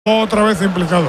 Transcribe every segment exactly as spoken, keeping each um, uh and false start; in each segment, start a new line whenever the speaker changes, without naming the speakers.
Otra vez implicado.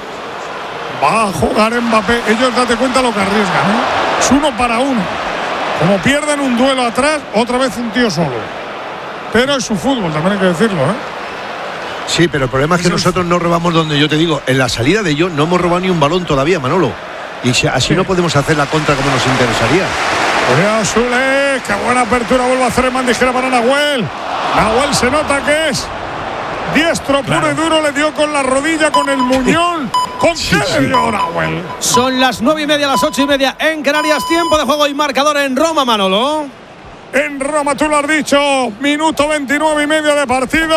Va a jugar Mbappé. Ellos, date cuenta lo que arriesgan, ¿eh? Es uno para uno. Como pierden un duelo atrás, otra vez un tío solo. Pero es su fútbol, también hay que decirlo, ¿eh?
Sí, pero el problema es que nosotros no robamos donde yo te digo. En la salida de ellos no hemos robado ni un balón todavía, Manolo. Y así sí. No podemos hacer la contra como nos interesaría.
Cuidado, Sule. Qué buena apertura vuelve a hacer el Mandijera para Nahuel. Nahuel se nota que es diestro, puro claro. Y duro, le dio con la rodilla, con el muñón. ¿Con sí, qué sí. le dio Nahuel?
Son las nueve y media, las ocho y media en Canarias. Tiempo de juego y marcador en Roma, Manolo.
En Roma, tú lo has dicho. Minuto veintinueve y medio de partido.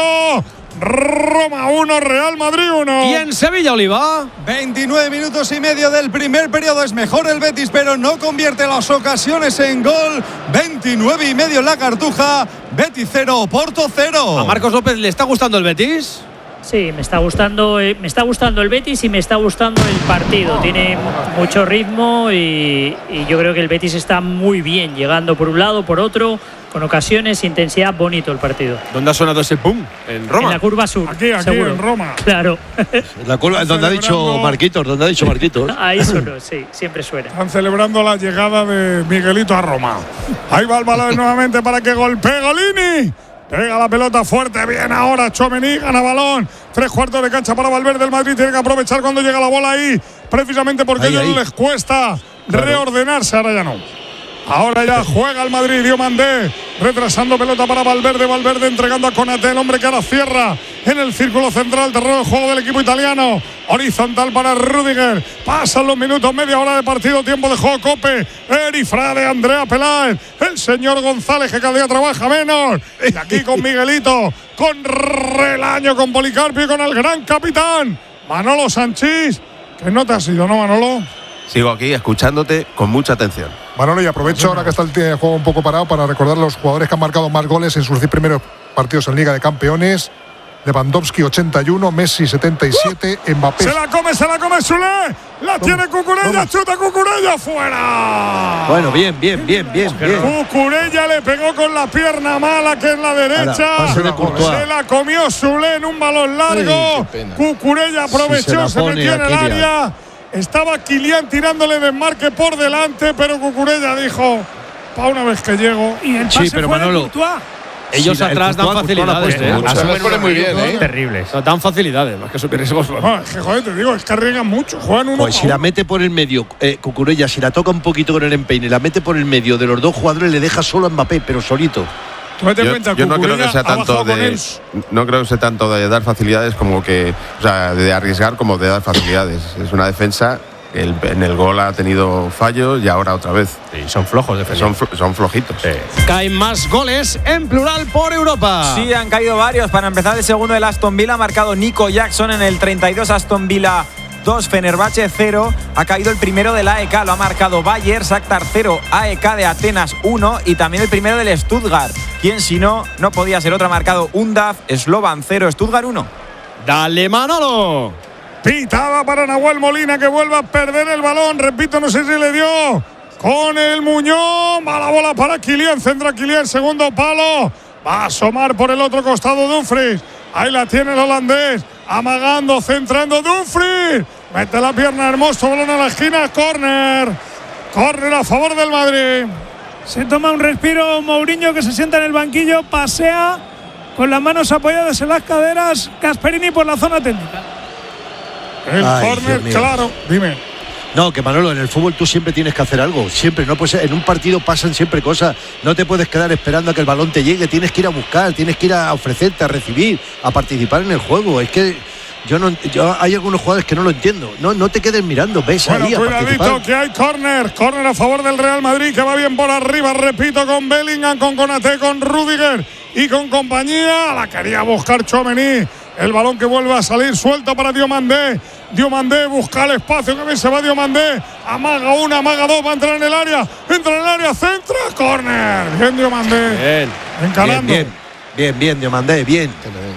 Roma uno, Real Madrid uno.
Y en Sevilla, Oliva.
veintinueve minutos y medio del primer periodo. Es mejor el Betis, pero no convierte las ocasiones en gol. veintinueve y medio en la Cartuja. Betis cero, Porto cero.
¿A Marcos López le está gustando el Betis?
Sí, me está gustando, eh, me está gustando el Betis y me está gustando el partido. Tiene mucho ritmo y, y yo creo que el Betis está muy bien, llegando por un lado, por otro, con ocasiones, intensidad, bonito el partido.
¿Dónde ha sonado ese boom? En Roma.
En la curva sur.
Aquí, aquí,
seguro.
En Roma.
Claro.
La curva, donde ha dicho Marquitos, donde ha dicho Marquitos.
Ahí sonó, sí, siempre suena.
Están celebrando la llegada de Miguelito a Roma. Ahí va el balón nuevamente para que golpee Golini. Pega la pelota fuerte, bien ahora Tchouaméni, gana balón. Tres cuartos de cancha para Valverde. El Madrid tiene que aprovechar cuando llega la bola ahí, precisamente porque a ellos les cuesta claro. reordenarse. Ahora ya no. Ahora ya juega el Madrid. Diomandé retrasando pelota para Valverde. Valverde entregando a Konaté, el hombre que ahora cierra en el círculo central, terreno de juego del equipo italiano. Horizontal para Rüdiger. Pasan los minutos, media hora de partido, tiempo de juego. Cope, Erifrade, Andrea Peláez, el señor González, que cada día trabaja menos. Y aquí con Miguelito, con Relaño, con Policarpio y con el gran capitán Manolo Sanchís. Que no te has ido, ¿no, Manolo?
Sigo aquí escuchándote con mucha atención.
Manolo, y aprovecho ahora que está el juego un poco parado para recordar a los jugadores que han marcado más goles en sus primeros partidos en Liga de Campeones. Lewandowski ochenta y uno, Messi setenta y siete, uh, Mbappé.
Se la come, se la come Sule. La ¿Cómo? Tiene Cucurella, ¿Cómo? Chuta Cucurella fuera.
Bueno, bien, bien, bien, bien, bien.
Cucurella le pegó con la pierna mala, que es la derecha.
Ahora,
se la comió Sule en un balón largo. Ay, Cucurella aprovechó, si se, se metió en el área. Estaba Kylian tirándole desmarque por delante, pero Cucurella dijo, para una vez que llego.
Y el pase sí, pero fue Manolo, de Courtois. Ellos sí, atrás dan facilidades, ¿eh?
Asumen unos muy bien, ¿eh?
Terribles. No, dan facilidades, más que subir riesgos.
No, es que, joder, te digo, es que arriesgan mucho. Juegan uno.
Pues si la mete por el medio, eh, Cucurella, si la toca un poquito con el empeine, la mete por el medio de los dos jugadores, le deja solo a Mbappé, pero solito.
Yo, cuenta, yo no creo que sea tanto de no creo que sea tanto de dar facilidades como que, o sea, de arriesgar como de dar facilidades. Es una defensa. El, en el gol ha tenido fallos y ahora otra vez.
Sí, son flojos defensivos.
Son, son flojitos. Sí.
Caen más goles en plural por Europa.
Sí, han caído varios. Para empezar, el segundo del Aston Villa ha marcado Nico Jackson en el treinta y dos. Aston Villa dos, Fenerbahce cero. Ha caído el primero del A E K, lo ha marcado Bayer. Shakhtar cero, A E K de Atenas uno. Y también el primero del Stuttgart. Quien si no, no podía ser otro. Ha marcado Undav, Slovan cero, Stuttgart uno.
Dale, Manolo.
Pitada para Nahuel Molina, que vuelve a perder el balón. Repito, no sé si le dio con el muñón. Va la bola para Kylian. Centra Kylian, segundo palo. Va a asomar por el otro costado Dumfries. Ahí la tiene el holandés. Amagando, centrando Dumfries. Mete la pierna, hermoso balón a la esquina. Córner. Córner a favor del Madrid.
Se toma un respiro Mourinho, que se sienta en el banquillo. Pasea con las manos apoyadas en las caderas. Gasperini por la zona técnica.
El córner, claro, dime.
No, que Manolo, en el fútbol tú siempre tienes que hacer algo. Siempre, no puedes, en un partido pasan siempre cosas. No te puedes quedar esperando a que el balón te llegue. Tienes que ir a buscar, tienes que ir a ofrecerte, a recibir, a participar en el juego. Es que yo no, yo, hay algunos jugadores que no lo entiendo. No, no te quedes mirando, ves
bueno,
ahí a
cuidadito,
participar.
Que hay córner. Córner a favor del Real Madrid, que va bien por arriba. Repito, con Bellingham, con Konaté, con Rüdiger y con compañía. La quería buscar Tchouaméni. El balón que vuelve a salir suelto para Diomandé. Diomandé busca el espacio, que bien se va Diomandé. Amaga una, amaga dos, va a entrar en el área. Entra en el área, centra, córner. Bien Diomandé.
Bien.
Encarando.
Bien, bien, bien, bien Diomandé, bien.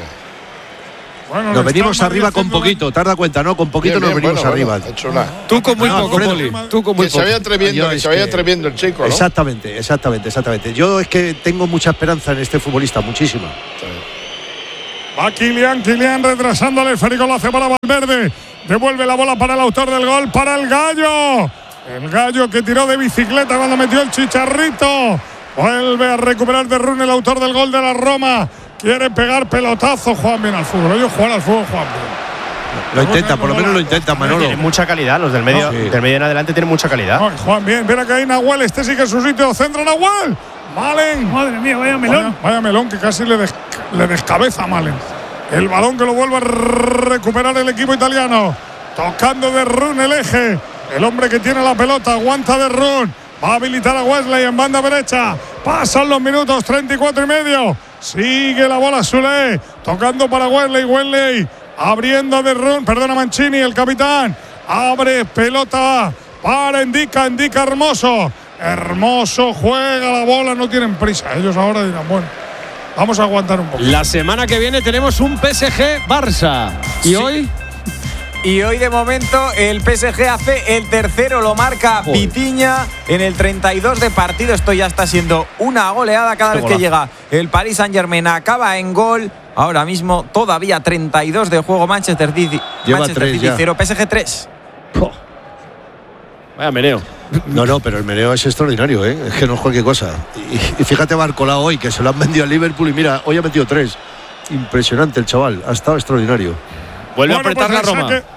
Bueno, nos venimos arriba con poquito, ¿te has dado cuenta, no? Con poquito bien, bien, nos venimos bueno, arriba.
Bueno,
Tú con muy no, poco, Poli. Tú con muy
que
poco.
Se vaya atreviendo, que se vaya atreviendo el chico, ¿no?
Exactamente, exactamente, exactamente. Yo es que tengo mucha esperanza en este futbolista, muchísima. Sí.
Va Kylian, Kylian retrasando el esférico, lo hace para Valverde. Devuelve la bola para el autor del gol, para el Gallo. El Gallo que tiró de bicicleta cuando metió el chicharrito. Vuelve a recuperar de Rune, el autor del gol de la Roma. Quiere pegar pelotazo, juegan bien al fútbol. Ellos juegan al fútbol, juegan bien.
Lo intenta, por lo menos lo intenta, Manolo.
Tienen mucha calidad, los del medio, no, sí. del medio en adelante tienen mucha calidad.
No, juegan bien, mira que hay Nahuel, este sí que es su sitio, centro Nahuel. Malen.
Madre mía, vaya melón.
Vaya, vaya melón que casi le, des, le descabeza a Malen. El balón que lo vuelve a recuperar el equipo italiano. Tocando de Rune el eje. El hombre que tiene la pelota, aguanta de Rune. Va a habilitar a Wesley en banda derecha. Pasan los minutos, treinta y cuatro y medio. Sigue la bola Soulé. Tocando para Wesley, Wesley. Abriendo de Rune, perdona Mancini, el capitán. Abre pelota para Indica, Indica Hermoso. Hermoso juega la bola, no tienen prisa. Ellos ahora dirán, bueno, vamos a aguantar un poco.
La semana que viene tenemos un P S G Barça. ¿Y sí. hoy?
Y hoy de momento el P S G hace el tercero, lo marca Joder. Vitinha en el treinta y dos de partido. Esto ya está siendo una goleada cada Esto vez que golazo. Llega el Paris Saint-Germain. Acaba en gol. Ahora mismo todavía treinta y dos de juego. Manchester City,
Lleva
Manchester
tres
City
ya.
cero, P S G tres.
Oh. Vaya meneo.
No, no, pero el meneo es extraordinario, ¿eh? Es que no es cualquier cosa. Y, y fíjate Barcola hoy, que se lo han vendido al Liverpool y mira, hoy ha metido tres. Impresionante el chaval, ha estado extraordinario.
Vuelve
bueno,
a apretar
pues
la Roma.
Saque.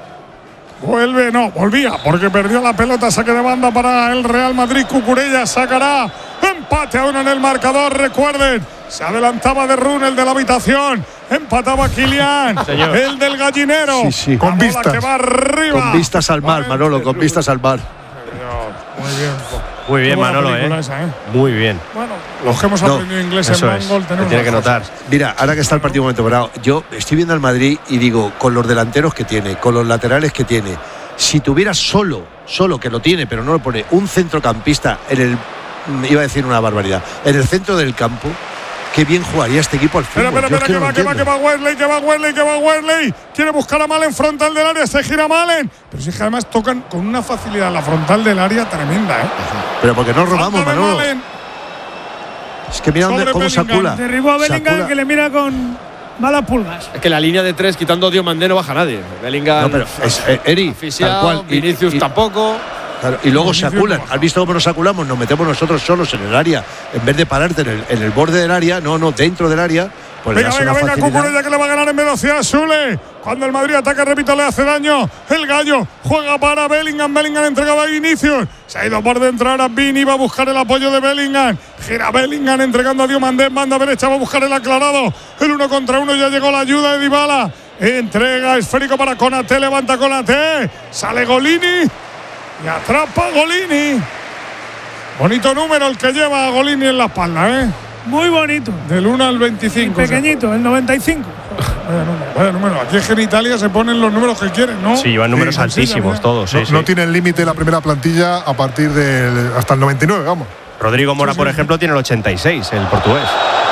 Vuelve, no, volvía, porque perdió la pelota, saque de banda para el Real Madrid. Cucurella sacará empate a uno en el marcador, recuerden. Se adelantaba de Rune, el de la habitación. Empataba Kylian, el del gallinero.
Sí, sí.
Con vistas. Que va arriba.
Con vistas al mar, Manolo, con vistas al mar.
Muy bien.
Muy bien, Manolo, ¿eh?
Esa, ¿eh?
Muy bien.
Bueno, los que hemos
no,
aprendido inglés en Mangol tenemos.
Tiene que notar.
Mira, ahora que está el partido un momento parado, yo estoy viendo al Madrid y digo, con los delanteros que tiene, con los laterales que tiene, si tuviera solo, solo que lo tiene, pero no lo pone, un centrocampista en el, iba a decir una barbaridad, en el centro del campo, qué bien jugaría este equipo al fútbol.
Espera, espera, espera, que, no va, que va, que va Wesley, que va Wesley, que va Wesley. Quiere buscar a Malen frontal del área, se gira Malen. Pero si es que además tocan con una facilidad la frontal del área tremenda, ¿eh?
Pero porque no robamos, Manolo. Es que mira dónde, cómo sacula.
Derribó a Bellingham, que le mira con malas pulgas.
Es que la línea de tres, quitando a Diomandé, no baja nadie. Bellingham.
No, pero es, eh, Eri, tal cual.
Vinicius
y, y,
tampoco.
Claro, y luego se aculan. ¿Has visto cómo nos aculamos? Nos metemos nosotros solos en el área. En vez de pararte en el, en el borde del área, no, no, dentro del área. Pues
venga, venga, venga, Cucurella que le va a ganar en velocidad a Soulé. Cuando el Madrid ataca, repito, le hace daño. El Gallo juega para Bellingham. Bellingham entregaba a Vinicius. Se ha ido por dentro ahora Vini. Va a buscar el apoyo de Bellingham. Gira Bellingham entregando a Diomandé en banda derecha. Va a buscar el aclarado. El uno contra uno. Ya llegó la ayuda de Dybala. Entrega esférico para Konaté. Levanta Konaté. Sale Golini. Y atrapa a Golini. Bonito número el que lleva a Golini en la espalda, ¿eh?
Muy bonito.
Del uno al veinticinco.
Y pequeñito, o sea. El noventa y cinco.
Vaya número, vaya número. Aquí es que en Italia se ponen los números que quieren, ¿no?
Sí, llevan números sí, altísimos todos. Sí,
no,
sí.
no tienen límite la primera plantilla a partir del hasta el noventa y nueve, vamos.
Rodrigo Mora, sí, sí, por ejemplo, tiene el ochenta y seis, el portugués.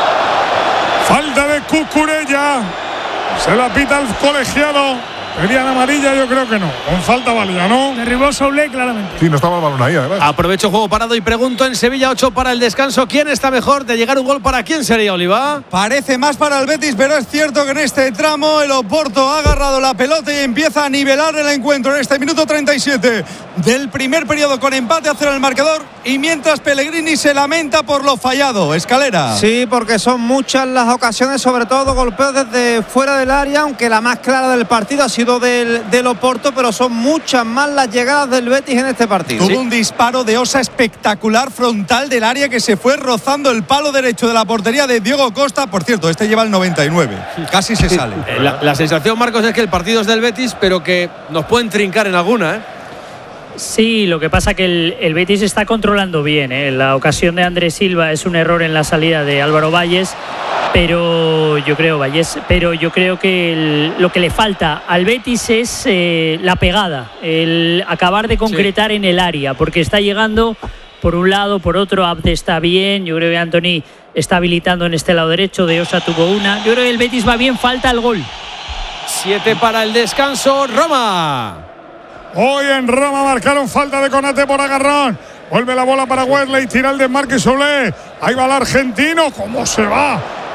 Falta de Cucurella. Se la pita el colegiado. ¿Pedían amarilla? Yo creo que no. Con falta válida, ¿no?
Derribó Soulé claramente.
Sí, no estaba el balón ahí, además.
Aprovecho juego parado y pregunto en Sevilla ocho para el descanso. ¿Quién está mejor de llegar un gol para quién sería, Oliva?
Parece más para el Betis, pero es cierto que en este tramo el Oporto ha agarrado la pelota y empieza a nivelar el encuentro en este minuto treinta y siete del primer periodo con empate a cero en el marcador y mientras Pellegrini se lamenta por lo fallado. Escalera.
Sí, porque son muchas las ocasiones, sobre todo golpeos desde fuera del área, aunque la más clara del partido ha sido Del, del Oporto, pero son muchas más las llegadas del Betis en este partido.
Tuvo
¿Sí?
un disparo de Osa espectacular frontal del área que se fue rozando el palo derecho de la portería de Diego Costa. Por cierto, este lleva el noventa y nueve. Casi se sale.
La, la sensación, Marcos, es que el partido es del Betis, pero que nos pueden trincar en alguna, ¿eh?
Sí, lo que pasa que el, el Betis está controlando bien, ¿eh? La ocasión de Andrés Silva es un error en la salida de Álvaro Valles, pero yo creo Valles, pero yo creo que el, lo que le falta al Betis es eh, la pegada, el acabar de concretar sí. en el área, porque está llegando por un lado, por otro. Abde está bien, yo creo que Antony está habilitando en este lado derecho, De Osa tuvo una, yo creo que el Betis va bien, falta el gol.
Siete para el descanso, Roma.
Hoy en Roma marcaron falta de Konaté por agarrón. Vuelve la bola para Wesley, tira el desmarque Soulé. Ahí va el argentino, ¿cómo se va?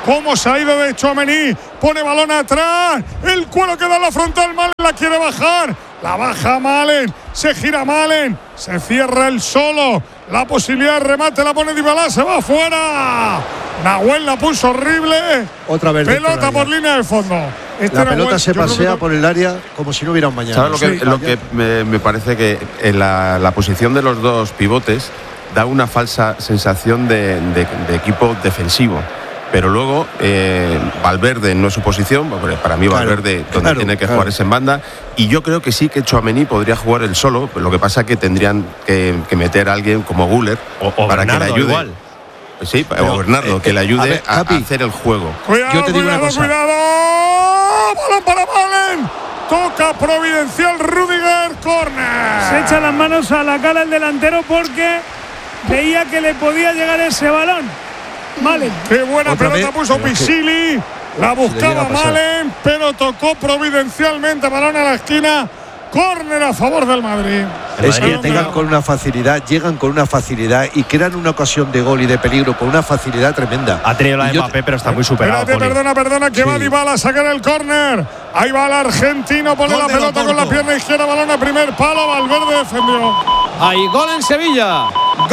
cómo se ha ido de Tchouaméni, pone balón atrás, el cuero queda en la frontal, Malen la quiere bajar, la baja Malen, se gira Malen, se cierra el solo, la posibilidad de remate la pone Dybala, se va afuera. Nahuel la puso horrible.
Otra vez
pelota por línea de fondo.
Este la pelota Nahuel, se pasea que... por el área como si no hubiera un mañana.
¿Sabes lo que, sí, lo que me, me parece que en la, la posición de los dos pivotes da una falsa sensación de, de, de equipo defensivo? Pero luego eh, Valverde no es su posición, para mí Valverde claro, donde claro, tiene que claro. jugar es en banda, y yo creo que sí que Tchouaméni podría jugar él solo, lo que pasa es que tendrían que, que meter a alguien como Güler
o, o para
Bernardo,
que le ayude.
Igual. Sí, pero, o Bernardo, eh, que le ayude a, ver, a, a hacer el juego.
Cuidado, yo te digo cuidado, una cosa. Cuidado, balón para Malen. Toca providencial Rudiger, córner.
Se echa las manos a la cara el delantero porque veía que le podía llegar ese balón. Malen.
Qué buena Otra pelota vez, puso Pisili. La buscaba Malen, pero tocó providencialmente balón a la esquina. Córner a favor del Madrid.
Es que llegan con una facilidad, llegan con una facilidad y crean una ocasión de gol y de peligro con una facilidad tremenda.
Ha tenido la de Mbappé, pero está muy superado.
Espérate, perdona, perdona, que sí. va Dybala a sacar el córner. Ahí va el argentino, pone la pelota con la pierna izquierda, balón a primer palo, Valverde defendió.
Hay gol en Sevilla.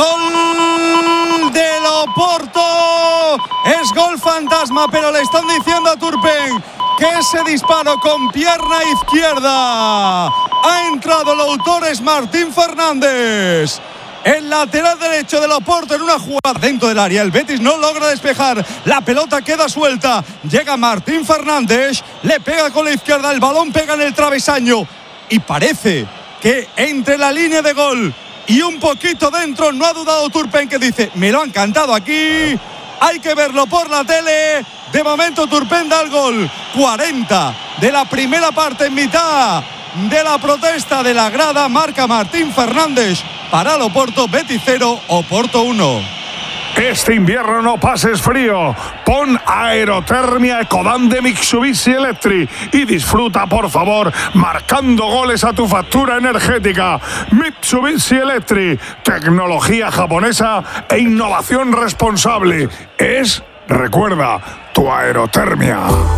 Gol del Oporto. Es gol fantasma, pero le están diciendo a Turpen que ese disparo con pierna izquierda ha entrado el autor, es Martín Fernández. El lateral derecho del Oporto en una jugada dentro del área. El Betis no logra despejar. La pelota queda suelta. Llega Martín Fernández. Le pega con la izquierda. El balón pega en el travesaño. Y parece que entre la línea de gol y un poquito dentro no ha dudado Turpen, que dice: me lo han cantado aquí. Hay que verlo por la tele. De momento Turpen da el gol. cuarenta de la primera parte, en mitad de la protesta de la grada. Marca Martín Fernández para el Oporto. Betis cero, Oporto uno.
Este invierno no pases frío. Pon aerotermia Ecodan de Mitsubishi Electric y disfruta, por favor, marcando goles a tu factura energética. Mitsubishi Electric, tecnología japonesa e innovación responsable. Es, recuerda, tu aerotermia.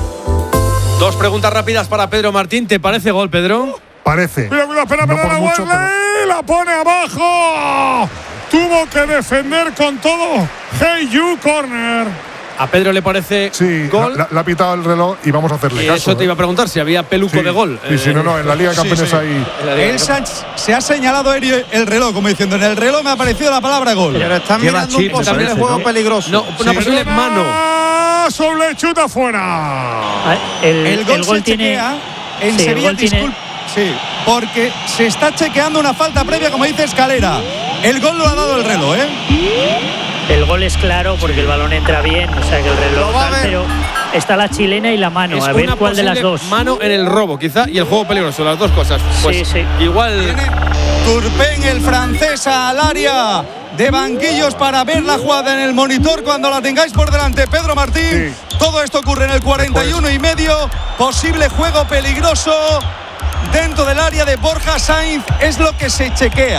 Dos preguntas rápidas para Pedro Martín. ¿Te parece gol, Pedro?
Parece.
Cuidado, cuidado, espera, espera,
no
mucho, pero... la pone abajo. Tuvo que defender con todo. Hey, you, corner.
¿A Pedro le parece
sí,
gol?
Le ha pitado el reloj y vamos a hacerle
y
caso.
Eso te iba a preguntar, si había peluco
sí,
de gol.
Sí, sí, no, no, en la Liga de Campeones
sí, sí.
hay…
Él se ha señalado el reloj, como diciendo, en el reloj me ha aparecido la palabra gol.
Pero están mirando un posible
parece,
juego
¿no?
peligroso.
No, una
sí,
posible mano.
Sobre chuta fuera.
El,
el gol
el gol
se
tiene…
chequea en
sí,
Sevilla, disculpe.
Tiene...
Sí, porque se está chequeando una falta previa, como dice Escalera. El gol lo ha dado el reloj, ¿eh?
El gol es claro porque el balón entra bien, o sea que el reloj tal, pero está la chilena y la mano,
es
a ver cuál de las dos.
Mano en el robo, quizá, y el juego peligroso, las dos cosas. Pues
sí, sí.
Igual.
Tiene Turpen, el francés, al área de banquillos para ver la jugada en el monitor cuando la tengáis por delante. Pedro Martín, sí. Todo esto ocurre en el cuarenta y uno y medio. Posible juego peligroso dentro del área de Borja Sainz, es lo que se chequea.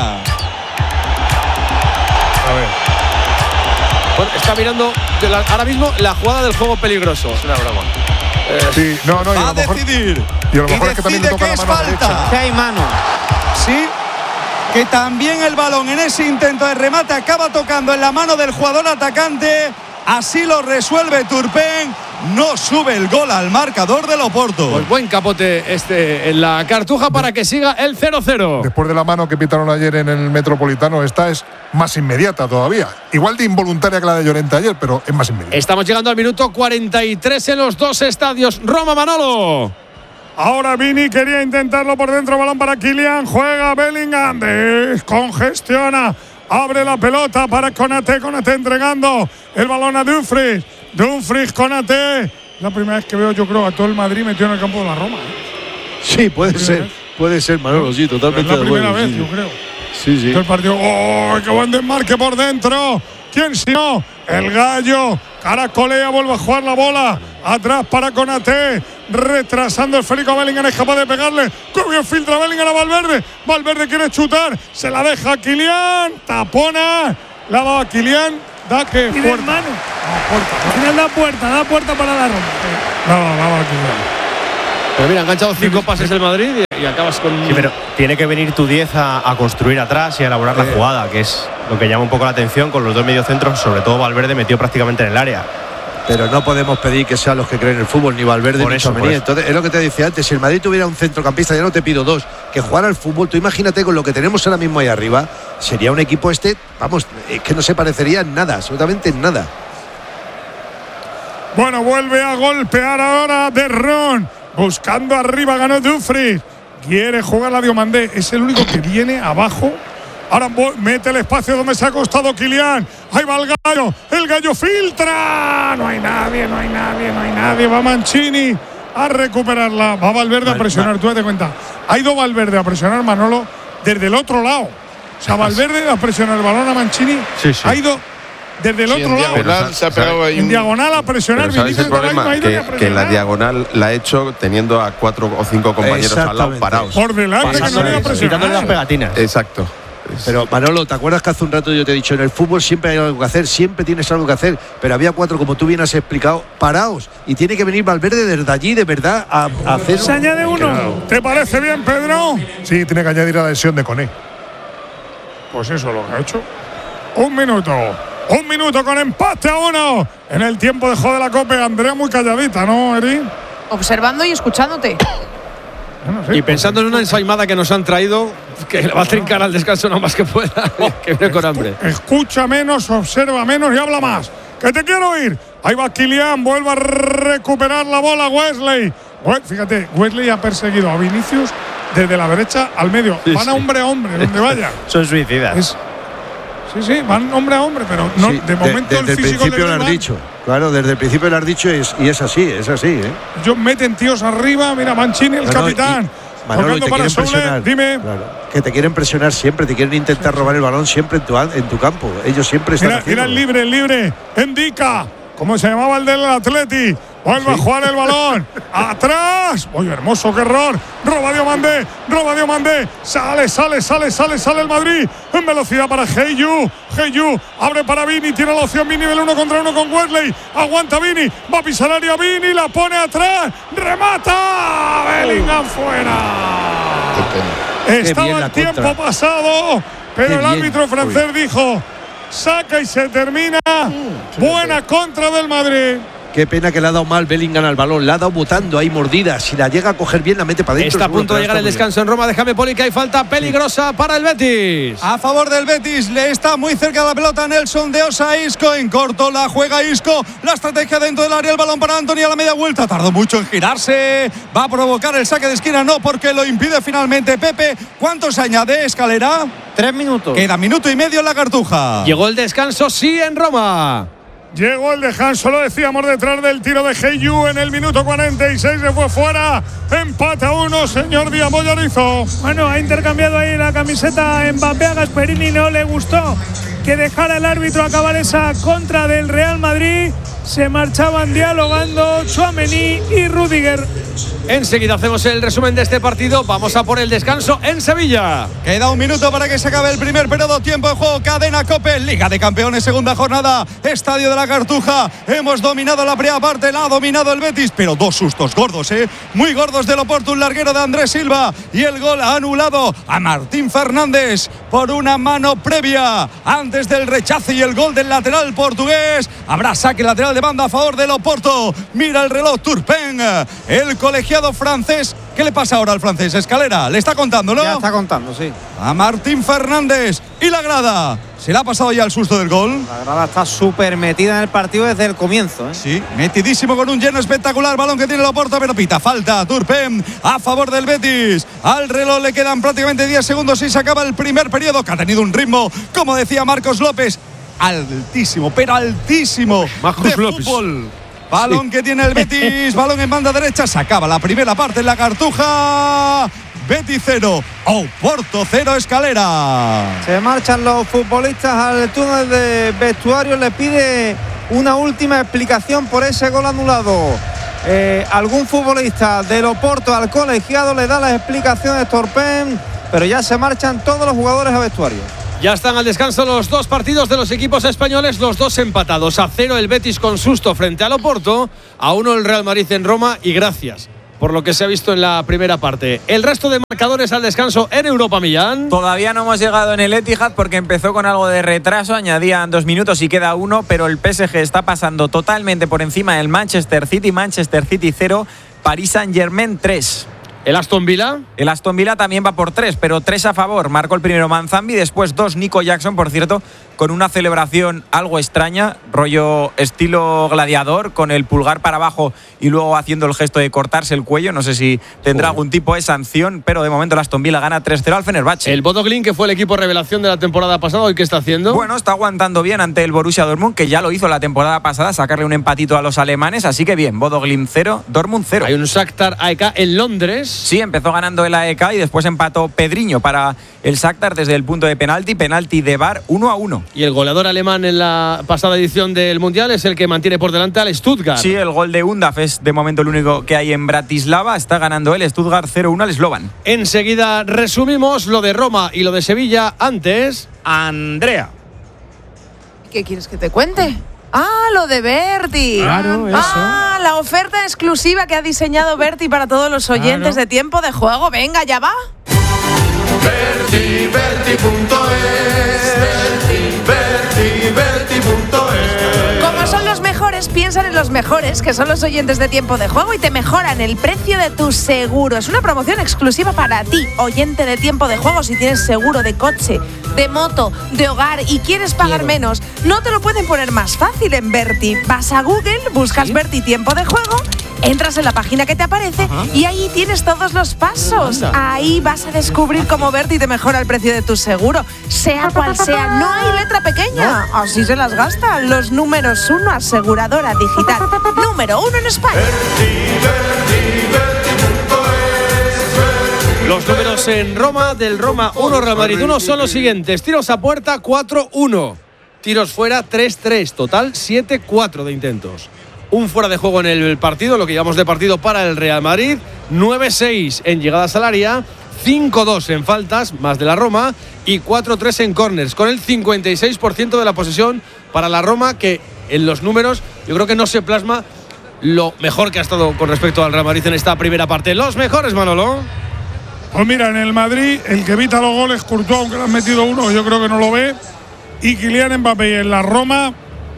A ver. Bueno, está mirando de la, ahora mismo la jugada del juego peligroso. Es una broma.
Eh, sí, no, no, y
va
a,
a decidir.
Y a lo mejor es que también le toca la mano derecha.
Que hay mano.
Sí, que también el balón en ese intento de remate acaba tocando en la mano del jugador atacante. Así lo resuelve Turpen. No sube el gol al marcador del Oporto.
Pues buen capote este en la Cartuja para que siga el cero cero.
Después de la mano que pitaron ayer en el Metropolitano, esta es más inmediata todavía. Igual de involuntaria que la de Llorente ayer, pero es más inmediata.
Estamos llegando al minuto cuarenta y tres en los dos estadios. Roma, Manolo.
Ahora Vini quería intentarlo por dentro, balón para Kylian, juega Bellingham, descongestiona, abre la pelota para Konaté, Konaté entregando el balón a Dumfries. Dumfries, Konaté. La primera vez que veo, yo creo, a todo el Madrid metido en el campo de la Roma. ¿eh?
Sí, puede ser. Vez. Puede ser, Manolo, sí, totalmente.
Es la primera
bueno,
vez,
sí.
yo creo.
Sí, sí.
El partido. ¡Oh, qué buen desmarque por dentro! ¿Quién si no? El Gallo. Caracolea, vuelve a jugar la bola. Atrás para Konaté. Retrasando el Federico Bellingham. Es capaz de pegarle. ¡Qué bien filtra Bellingham a Valverde! Valverde quiere chutar. Se la deja a Kylian. Tapona. La va a Kylian. Da que
Y de
puerta.
mano.
No, puerta.
Al final da puerta, da puerta para la Roma.
No, no, no, aquí
Pero mira, ha enganchado cinco pases el Madrid y, y acabas con.
Sí, pero tiene que venir tu diez a, a construir atrás y a elaborar
Eh.
la jugada, que es lo que llama un poco la atención con los dos mediocentros, sobre todo Valverde metido prácticamente en el área.
Pero no podemos pedir que sean los que creen en el fútbol, ni Valverde
Por
ni
eso,
Tchouaméni.
por eso.
Entonces, es lo que te decía antes, si el Madrid tuviera un centrocampista, ya no te pido dos, que jugara al fútbol, tú imagínate con lo que tenemos ahora mismo ahí arriba, sería un equipo este, vamos, es que no se parecería en nada, absolutamente en nada.
Bueno, vuelve a golpear ahora De Ron. Buscando arriba, ganó Dumfries. Quiere jugar la Diomandé. Es el único que viene abajo. Ahora mete el espacio donde se ha acostado Kylian. Ahí va el gallo. El gallo filtra. No hay nadie, no hay nadie, no hay nadie. Va Mancini a recuperarla. Va Valverde a presionar. Tú date cuenta. Ha ido Valverde a presionar Manolo desde el otro lado. O sea, Valverde a presionar el balón a Mancini.
Sí, sí.
Ha ido desde el
Sí,
otro
en
lado.
diagonal se ha pegado ahí
En
un-
diagonal a presionar.
Pero ¿sabes el
Vinicius de País no
problema?
ha ido ni a
Que, que la
presionar.
diagonal la ha hecho teniendo a cuatro o cinco compañeros al lado
Exactamente.
parados.
Por delante que no
Pasándole-
iba a presionar.
quitándole las pegatinas.
Exacto.
Pero Manolo, ¿te acuerdas que hace un rato yo te he dicho, en el fútbol siempre hay algo que hacer, siempre tienes algo que hacer, pero había cuatro, como tú bien has explicado, parados, y tiene que venir Valverde desde allí, de verdad, a, a hacer...
Se añade uno.
¿Te parece bien, Pedro?
Sí, tiene que añadir a la lesión de Koné.
Pues eso es lo que ha hecho. Un minuto. Un minuto con empate a uno. En el tiempo de Jode la Cope. Andrea muy calladita, ¿no, Eri?
Observando y escuchándote.
Bueno, sí,
Y pensando en una ensaimada que nos han traído, que le va a trincar al descanso lo más que pueda, que viene con hambre.
Escucha menos, observa menos y habla más. ¡Que te quiero oír! Ahí va Kylian, vuelve a recuperar la bola Wesley. We- Fíjate, Wesley ha perseguido a Vinicius desde la derecha al medio.
Sí,
Van a
sí.
hombre a hombre, donde vaya.
Son suicidas.
Es- sí, sí, van hombre a hombre, pero no,
Sí,
de momento
desde
el
el
físico
principio
de
lo has
Griezmann,
dicho, claro, desde el principio lo has dicho y es, y es así, es así, ¿eh?
ellos meten tíos arriba, mira Mancini, el
No, no,
capitán.
y- Manolo, y
Tocando
te
para
quieren
Soule,
presionar.
dime.
Claro, que te quieren presionar siempre, te quieren intentar robar el balón siempre en tu, en tu campo. Ellos siempre están
Mira, mira el
haciéndolo.
libre, el libre. Indica. ¿Cómo se llamaba el del Atleti? Vuelve a jugar el balón. Atrás. Oye, hermoso, qué error. Roba Diomandé. Roba Diomandé. Sale, sale, sale, sale, sale el Madrid. En velocidad para Heyu. Heyu. Abre para Vini. Tiene la opción Vini del uno contra uno con Wesley. Aguanta Vini. Va a pisar área Vini. La pone atrás. Remata. Bellingham fuera. Estaba
bien la
el tiempo
contra.
pasado. Pero
Qué
el
bien.
árbitro francés dijo: saca y se termina. Buena contra del Madrid.
Qué pena que le ha dado mal Bellingham al balón, le ha dado botando ahí mordida. Si la llega a coger bien, la mete para adentro.
Está a
seguro
punto
que
de
la
llegar
está
el
muy
descanso en Roma. Déjame, Poli, que hay falta peligrosa para el Betis.
A favor del Betis, le está muy cerca de la pelota Nelson de Osa. Isco en corto, la juega Isco. La estrategia dentro del área, el balón para Antony a la media vuelta. Tardó mucho en girarse. Va a provocar el saque de esquina, no, porque lo impide finalmente Pepe. ¿Cuánto se añade, Escalera?
Tres minutos.
Queda minuto y medio en la Cartuja.
Llegó el descanso, sí, en Roma.
Llegó el descanso, lo decíamos, detrás del tiro de Heyu en el minuto cuarenta y seis. Se fue fuera. Empate a uno, señor Díaz Mollarizo.
Bueno, ha intercambiado ahí la camiseta Mbappé. A Gasperini no le gustó que dejara el árbitro acabar esa contra del Real Madrid. Se marchaban dialogando Tchouaméni y Rüdiger.
Enseguida hacemos el resumen de este partido. Vamos a por el descanso en Sevilla.
Queda un minuto para que se acabe el primer periodo. Tiempo de juego. Cadena Cope. Liga de Campeones, segunda jornada. Estadio de la Cartuja. Hemos dominado la primera parte. La ha dominado el Betis. Pero dos sustos gordos, ¿eh? Muy gordos del Oporto. Un larguero de Andrés Silva. Y el gol ha anulado a Martín Fernández por una mano previa. Antes del rechace y el gol del lateral portugués. Habrá saque lateral de banda a favor del Oporto. Mira el reloj Turpin. El colegiado francés. ¿Qué le pasa ahora al francés? Escalera, le está contando, ¿no?
Ya está contando, sí.
A Martín Fernández y la grada. ¿Se le ha pasado ya el susto del gol?
La grada está súper metida en el partido desde el comienzo, ¿eh?
Sí, metidísimo con un lleno espectacular. Balón que tiene el Oporto, pero pita falta. Turpin a favor del Betis. Al reloj le quedan prácticamente diez segundos y se acaba el primer periodo, que ha tenido un ritmo, como decía Marcos López, altísimo, pero altísimo
Marcos
de
López.
fútbol. Balón que tiene el Betis, balón en banda derecha. Se acaba la primera parte en la Cartuja. Betis cero, Oporto cero, Escalera.
Se marchan los futbolistas al túnel de vestuario. Le pide una última explicación por ese gol anulado. Eh, algún futbolista del Oporto al colegiado le da las explicaciones Turpin, pero ya se marchan todos los jugadores a vestuario.
Ya están al descanso los dos partidos de los equipos españoles, los dos empatados. A cero el Betis con susto frente al Oporto, a uno el Real Madrid en Roma y gracias por lo que se ha visto en la primera parte. El resto de marcadores al descanso en Europa, Millán.
Todavía no hemos llegado en el Etihad porque empezó con algo de retraso, añadían dos minutos y queda uno, pero el P S G está pasando totalmente por encima del Manchester City. Manchester City cero, Paris Saint-Germain tres.
¿El Aston Villa?
El Aston Villa también va por tres, pero tres a favor. Marcó el primero Manzambi, después dos Nico Jackson, por cierto, con una celebración algo extraña, rollo estilo gladiador, con el pulgar para abajo y luego haciendo el gesto de cortarse el cuello. No sé si tendrá oh. algún tipo de sanción, pero de momento el Aston Villa gana tres cero al Fenerbahce.
El Bodo Glimt, que fue el equipo revelación de la temporada pasada, ¿hoy qué está haciendo?
Bueno, está aguantando bien ante el Borussia Dortmund, que ya lo hizo la temporada pasada, sacarle un empatito a los alemanes, así que bien, Bodo Glimt cero, Dortmund cero.
Hay un Shakhtar A E K en Londres.
Sí, empezó ganando el A E K y después empató Pedriño para el Shakhtar desde el punto de penalti, penalti de V A R uno a uno.
Y el goleador alemán en la pasada edición del Mundial es el que mantiene por delante al Stuttgart.
Sí, el gol de Undaf es de momento el único que hay en Bratislava. Está ganando el Stuttgart cero uno al Slovan.
Enseguida resumimos lo de Roma y lo de Sevilla. Antes, Andrea.
¿Qué quieres que te cuente? Ah, lo de Berti.
Claro, eso.
Ah, la oferta exclusiva que ha diseñado Berti para todos los oyentes claro. de Tiempo de Juego. Venga, ya va.
Berti, Berti punto es, Berti, Berti, Berti punto es.
Como son los mejores, piensan en los mejores, que son los oyentes de Tiempo de Juego, y te mejoran el precio de tu seguro. Es una promoción exclusiva para ti, oyente de Tiempo de Juego. Si tienes seguro de coche, de moto, de hogar y quieres pagar Quiero. menos, no te lo pueden poner más fácil en Berti. Vas a Google, buscas ¿Sí? Berti Tiempo de Juego, entras en la página que te aparece Ajá. y ahí tienes todos los pasos. Anda. Ahí vas a descubrir cómo Berti te mejora el precio de tu seguro, sea cual sea. No hay letra pequeña. ¿No? Así se las gastan. Los números uno, aseguradora digital número uno en España.
Berti, Berti, Berti punto es.
Los números en Roma, del Roma uno, Real Madrid uno, son los siguientes. Tiros a puerta cuatro uno. Tiros fuera tres tres. Total siete cuatro de intentos. Un fuera de juego en el partido, lo que llamamos de partido para el Real Madrid. nueve seis en llegadas al área, cinco dos en faltas, más de la Roma, y cuatro tres en corners, con el cincuenta y seis por ciento de la posesión para la Roma, que en los números yo creo que no se plasma lo mejor que ha estado con respecto al Real Madrid en esta primera parte. Los mejores, Manolo.
Pues mira, en el Madrid, el que evita los goles, Courtois, aunque le han metido uno, yo creo que no lo ve, y Kylian Mbappé. Y en la Roma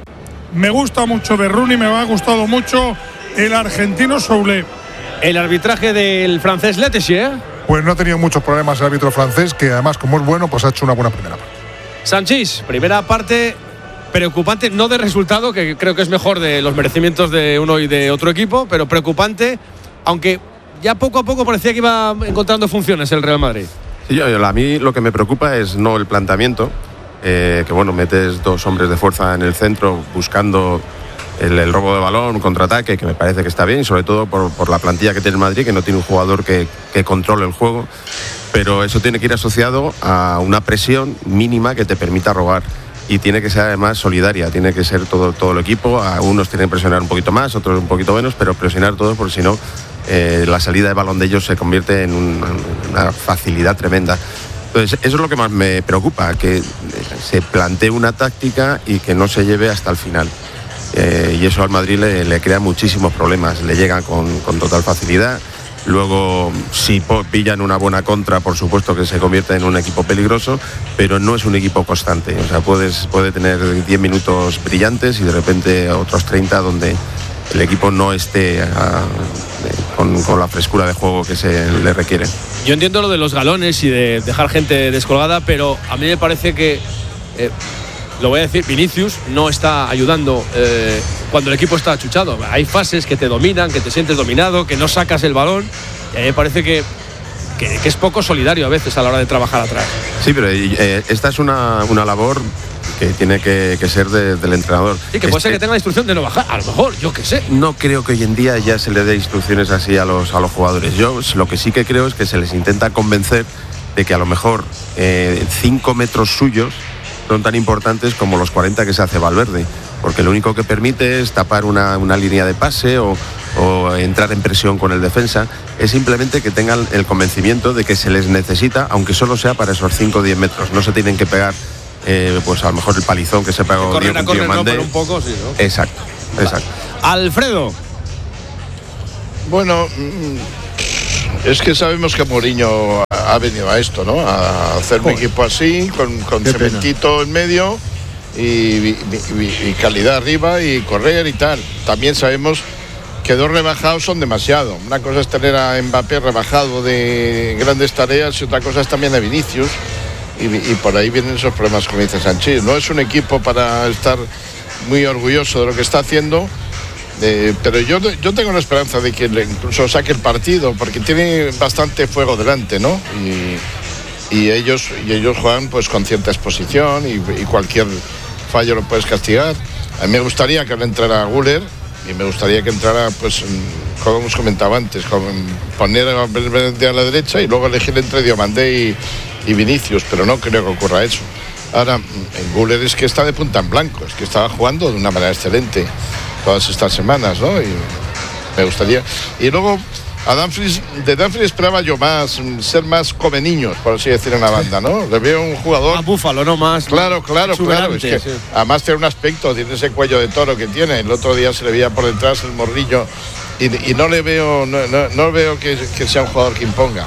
me gusta mucho de Rooney, me ha gustado mucho el argentino Soulé.
El arbitraje del francés Letessier.
Pues no ha tenido muchos problemas el árbitro francés, que además, como es bueno, pues ha hecho una buena primera parte.
Sanchís, primera parte preocupante, no de resultado, que creo que es mejor de los merecimientos de uno y de otro equipo, pero preocupante, aunque ya poco a poco parecía que iba encontrando funciones el Real Madrid.
Sí, yo, a mí lo que me preocupa es no el planteamiento, eh, que bueno, metes dos hombres de fuerza en el centro buscando el, el robo de balón, un contraataque, que me parece que está bien, y sobre todo por, por la plantilla que tiene el Madrid, que no tiene un jugador que, que controle el juego, pero eso tiene que ir asociado a una presión mínima que te permita robar. Y tiene que ser además solidaria, tiene que ser todo, todo el equipo. A unos tienen que presionar un poquito más, otros un poquito menos, pero presionar todos, porque si no, eh, la salida de balón de ellos se convierte en un, una facilidad tremenda. Entonces, eso es lo que más me preocupa, que se plantee una táctica y que no se lleve hasta el final. Eh, y eso al Madrid le, le crea muchísimos problemas, le llegan con, con total facilidad. Luego, si pillan una buena contra, por supuesto que se convierte en un equipo peligroso, pero no es un equipo constante. O sea, puedes, puede tener diez minutos brillantes y de repente otros treinta donde el equipo no esté a, con, con la frescura de juego que se le requiere.
Yo entiendo lo de los galones y de dejar gente descolgada, pero a mí me parece que, eh, lo voy a decir, Vinicius no está ayudando eh, cuando el equipo está achuchado. Hay fases que te dominan, que te sientes dominado, que no sacas el balón, y a mí me parece que, que, que es poco solidario a veces a la hora de trabajar atrás.
Sí, pero eh, esta es una, una labor que tiene que, que ser de, del entrenador.
Sí, que puede este, ser que tenga la instrucción de no bajar, a lo mejor, yo qué sé.
No creo que hoy en día ya se le dé instrucciones así a los, a los jugadores. Yo lo que sí que creo es que se les intenta convencer de que a lo mejor eh, cinco metros suyos son tan importantes como los cuarenta que se hace Valverde, porque lo único que permite es tapar una, una línea de pase o, o entrar en presión con el defensa, es simplemente que tengan el convencimiento de que se les necesita, aunque solo sea para esos cinco o diez metros. No se tienen que pegar, eh, pues a lo mejor el palizón que se pegó Diomandé.
No, un poco, sí, ¿no?
Exacto, exacto.
Alfredo.
Bueno, es que sabemos que Mourinho ha venido a esto, ¿no? A hacer un equipo así, con, con cementito en medio y, y, y, y calidad arriba y correr y tal. También sabemos que dos rebajados son demasiado. Una cosa es tener a Mbappé rebajado de grandes tareas y otra cosa es también a Vinicius. Y, y por ahí vienen esos problemas, como dice Sánchez. No es un equipo para estar muy orgulloso de lo que está haciendo. Eh, pero yo, yo tengo la esperanza de que incluso saque el partido, porque tiene bastante fuego delante, ¿no? Y, y, ellos, y ellos juegan pues con cierta exposición y, y cualquier fallo lo puedes castigar. A mí me gustaría que entrara Güler y me gustaría que entrara, pues, como hemos comentado antes, con poner a Valverde a la derecha y luego elegir entre Diomandé y, y Vinicius, pero no creo que ocurra eso. Ahora, el Güler es que está de punta en blanco, es que estaba jugando de una manera excelente todas estas semanas, ¿no? Y me gustaría. Y luego, a Dumfries, de Dumfries esperaba yo más, ser más come niños, por así decir, en la banda, ¿no? Le veo un jugador.
A Búfalo, no más.
Claro, claro, claro. Es que, sí. Además, tiene un aspecto, tiene ese cuello de toro que tiene. El otro día se le veía por detrás el morrillo. Y, y no le veo, no, no, no veo que, que sea un jugador que imponga.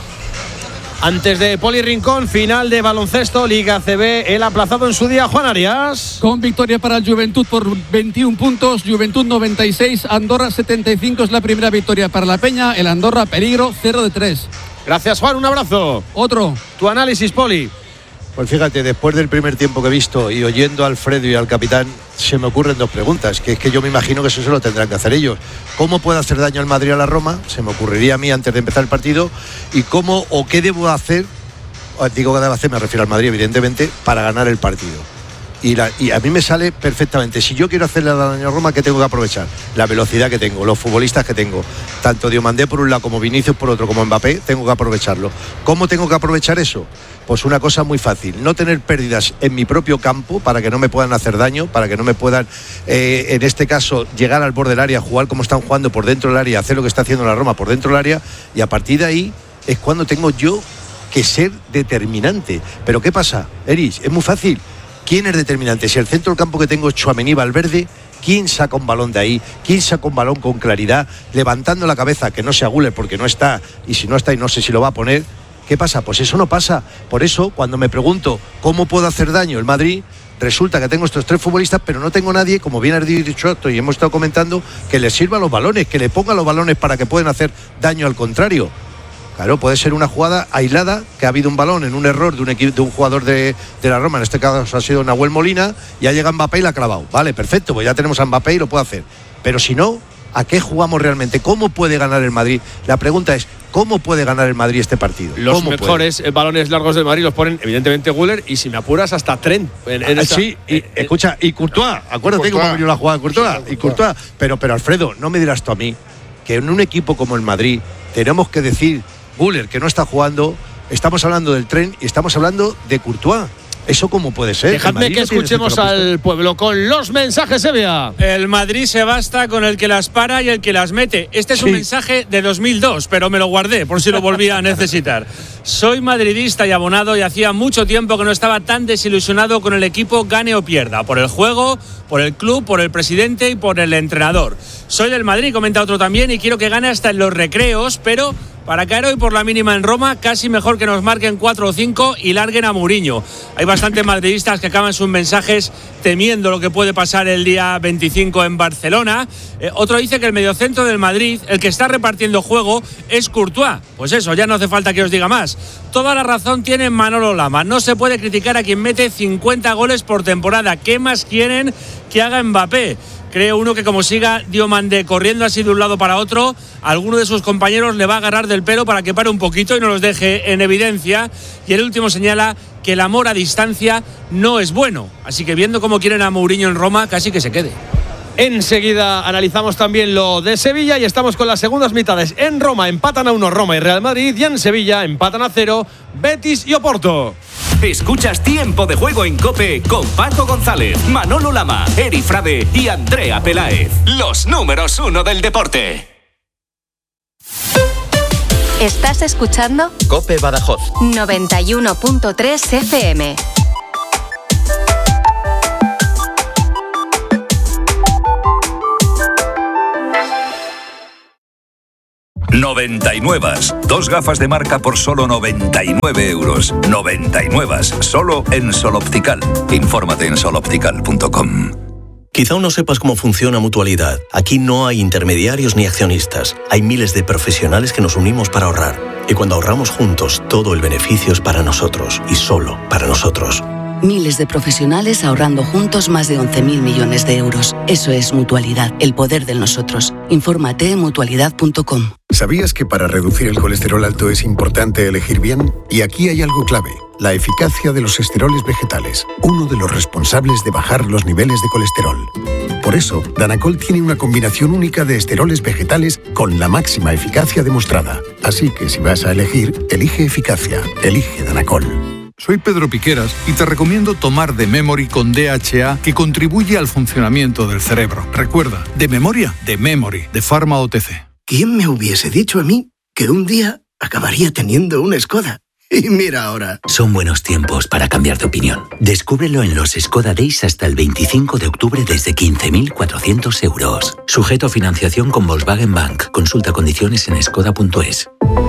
Antes de Poli Rincón, final de baloncesto, Liga C B, el aplazado en su día, Juan Arias.
Con victoria para el Juventud por veintiún puntos, Juventud noventa y seis, Andorra setenta y cinco, es la primera victoria para la Peña, el Andorra peligro cero de tres.
Gracias, Juan, un abrazo.
Otro.
Tu análisis, Poli.
Pues fíjate, después del primer tiempo que he visto y oyendo a Alfredo y al capitán, se me ocurren dos preguntas, que es que yo me imagino que eso se lo tendrán que hacer ellos. ¿Cómo puede hacer daño al Madrid a la Roma? Se me ocurriría a mí antes de empezar el partido. ¿Y cómo o qué debo hacer? Digo que debo hacer, me refiero al Madrid, evidentemente, para ganar el partido. Y, la, y a mí me sale perfectamente. Si yo quiero hacerle daño a Roma, ¿qué tengo que aprovechar? La velocidad que tengo, los futbolistas que tengo. Tanto Diomandé por un lado como Vinicius por otro, como Mbappé, tengo que aprovecharlo. ¿Cómo tengo que aprovechar eso? Pues una cosa muy fácil, no tener pérdidas en mi propio campo para que no me puedan hacer daño, para que no me puedan, eh, en este caso, llegar al borde del área, jugar como están jugando por dentro del área, hacer lo que está haciendo la Roma por dentro del área, y a partir de ahí es cuando tengo yo que ser determinante. Pero ¿qué pasa, Eris? Es muy fácil. ¿Quién es determinante? Si el centro del campo que tengo es Tchouaméni, Valverde, ¿quién saca un balón de ahí? ¿Quién saca un balón con claridad, levantando la cabeza, que no sea Güler porque no está, y si no está y no sé si lo va a poner? ¿Qué pasa? Pues eso no pasa. Por eso, cuando me pregunto cómo puedo hacer daño el Madrid, resulta que tengo estos tres futbolistas, pero no tengo nadie, como bien has dicho y hemos estado comentando, que les sirva los balones, que le ponga los balones para que puedan hacer daño al contrario. Claro, puede ser una jugada aislada, que ha habido un balón en un error de un, equipo, de un jugador de, de la Roma, en este caso ha sido Nahuel Molina, ya llega Mbappé y la ha clavado. Vale, perfecto, pues ya tenemos a Mbappé y lo puede hacer. Pero si no, ¿a qué jugamos realmente? ¿Cómo puede ganar el Madrid? La pregunta es, ¿cómo puede ganar el Madrid este partido?
Los mejores puede? balones largos del Madrid los ponen, evidentemente, Güler, y si me apuras, hasta Trent. En, en
ah,
esa,
sí, y, eh, escucha, y Courtois, acuérdate Courtois. cómo ha venido la jugada de Courtois, y Courtois. Pero, pero Alfredo, no me dirás tú a mí que en un equipo como el Madrid tenemos que decir, Güler, que no está jugando, estamos hablando del Tren y estamos hablando de Courtois. ¿Eso cómo puede ser?
Dejadme que no escuchemos al pueblo con los mensajes, Sevilla.
El Madrid se basta con el que las para y el que las mete. Este es sí. un mensaje de dos mil dos, pero me lo guardé por si lo volvía a necesitar. Soy madridista y abonado y hacía mucho tiempo que no estaba tan desilusionado con el equipo, gane o pierda. Por el juego, por el club, por el presidente y por el entrenador. Soy del Madrid, comenta otro también, y quiero que gane hasta en los recreos, pero para caer hoy por la mínima en Roma, casi mejor que nos marquen cuatro o cinco y larguen a Mourinho. Hay bastantes madridistas que acaban sus mensajes temiendo lo que puede pasar el día veinticinco en Barcelona. Eh, otro dice que el mediocentro del Madrid, el que está repartiendo juego, es Courtois. Pues eso, ya no hace falta que os diga más. Toda la razón tiene Manolo Lama. No se puede criticar a quien mete cincuenta goles por temporada. ¿Qué más quieren que haga Mbappé? Creo uno que como siga Diomandé corriendo así de un lado para otro, alguno de sus compañeros le va a agarrar del pelo para que pare un poquito y no los deje en evidencia. Y el último señala que el amor a distancia no es bueno. Así que viendo cómo quieren a Mourinho en Roma, casi que se quede.
Enseguida analizamos también lo de Sevilla y estamos con las segundas mitades. En Roma empatan a uno Roma y Real Madrid, y en Sevilla empatan a cero Betis y Oporto.
Escuchas Tiempo de Juego en COPE con Paco González, Manolo Lama, Eri Frade y Andrea Peláez. Los números uno del deporte.
Estás escuchando
COPE Badajoz
noventa y uno punto tres F M.
noventa y nueve. Dos gafas de marca por solo noventa y nueve euros. noventa y nueve. Solo en Sol Optical. Infórmate en sol optical punto com.
Quizá aún no sepas cómo funciona Mutualidad. Aquí no hay intermediarios ni accionistas. Hay miles de profesionales que nos unimos para ahorrar. Y cuando ahorramos juntos, todo el beneficio es para nosotros y solo para nosotros.
Miles de profesionales ahorrando juntos más de once mil millones de euros. Eso es Mutualidad, el poder del nosotros. Infórmate en mutualidad punto com.
¿Sabías que para reducir el colesterol alto es importante elegir bien? Y aquí hay algo clave, la eficacia de los esteroles vegetales, uno de los responsables de bajar los niveles de colesterol. Por eso, Danacol tiene una combinación única de esteroles vegetales con la máxima eficacia demostrada. Así que si vas a elegir, elige eficacia, elige Danacol.
Soy Pedro Piqueras y te recomiendo tomar The Memory con D H A, que contribuye al funcionamiento del cerebro. Recuerda, de memoria, The Memory, de Pharma O T C.
¿Quién me hubiese dicho a mí que un día acabaría teniendo una Skoda? Y mira ahora.
Son buenos tiempos para cambiar de opinión. Descúbrelo en los Skoda Days hasta el veinticinco de octubre desde quince mil cuatrocientos euros. Sujeto a financiación con Volkswagen Bank. Consulta condiciones en skoda punto es.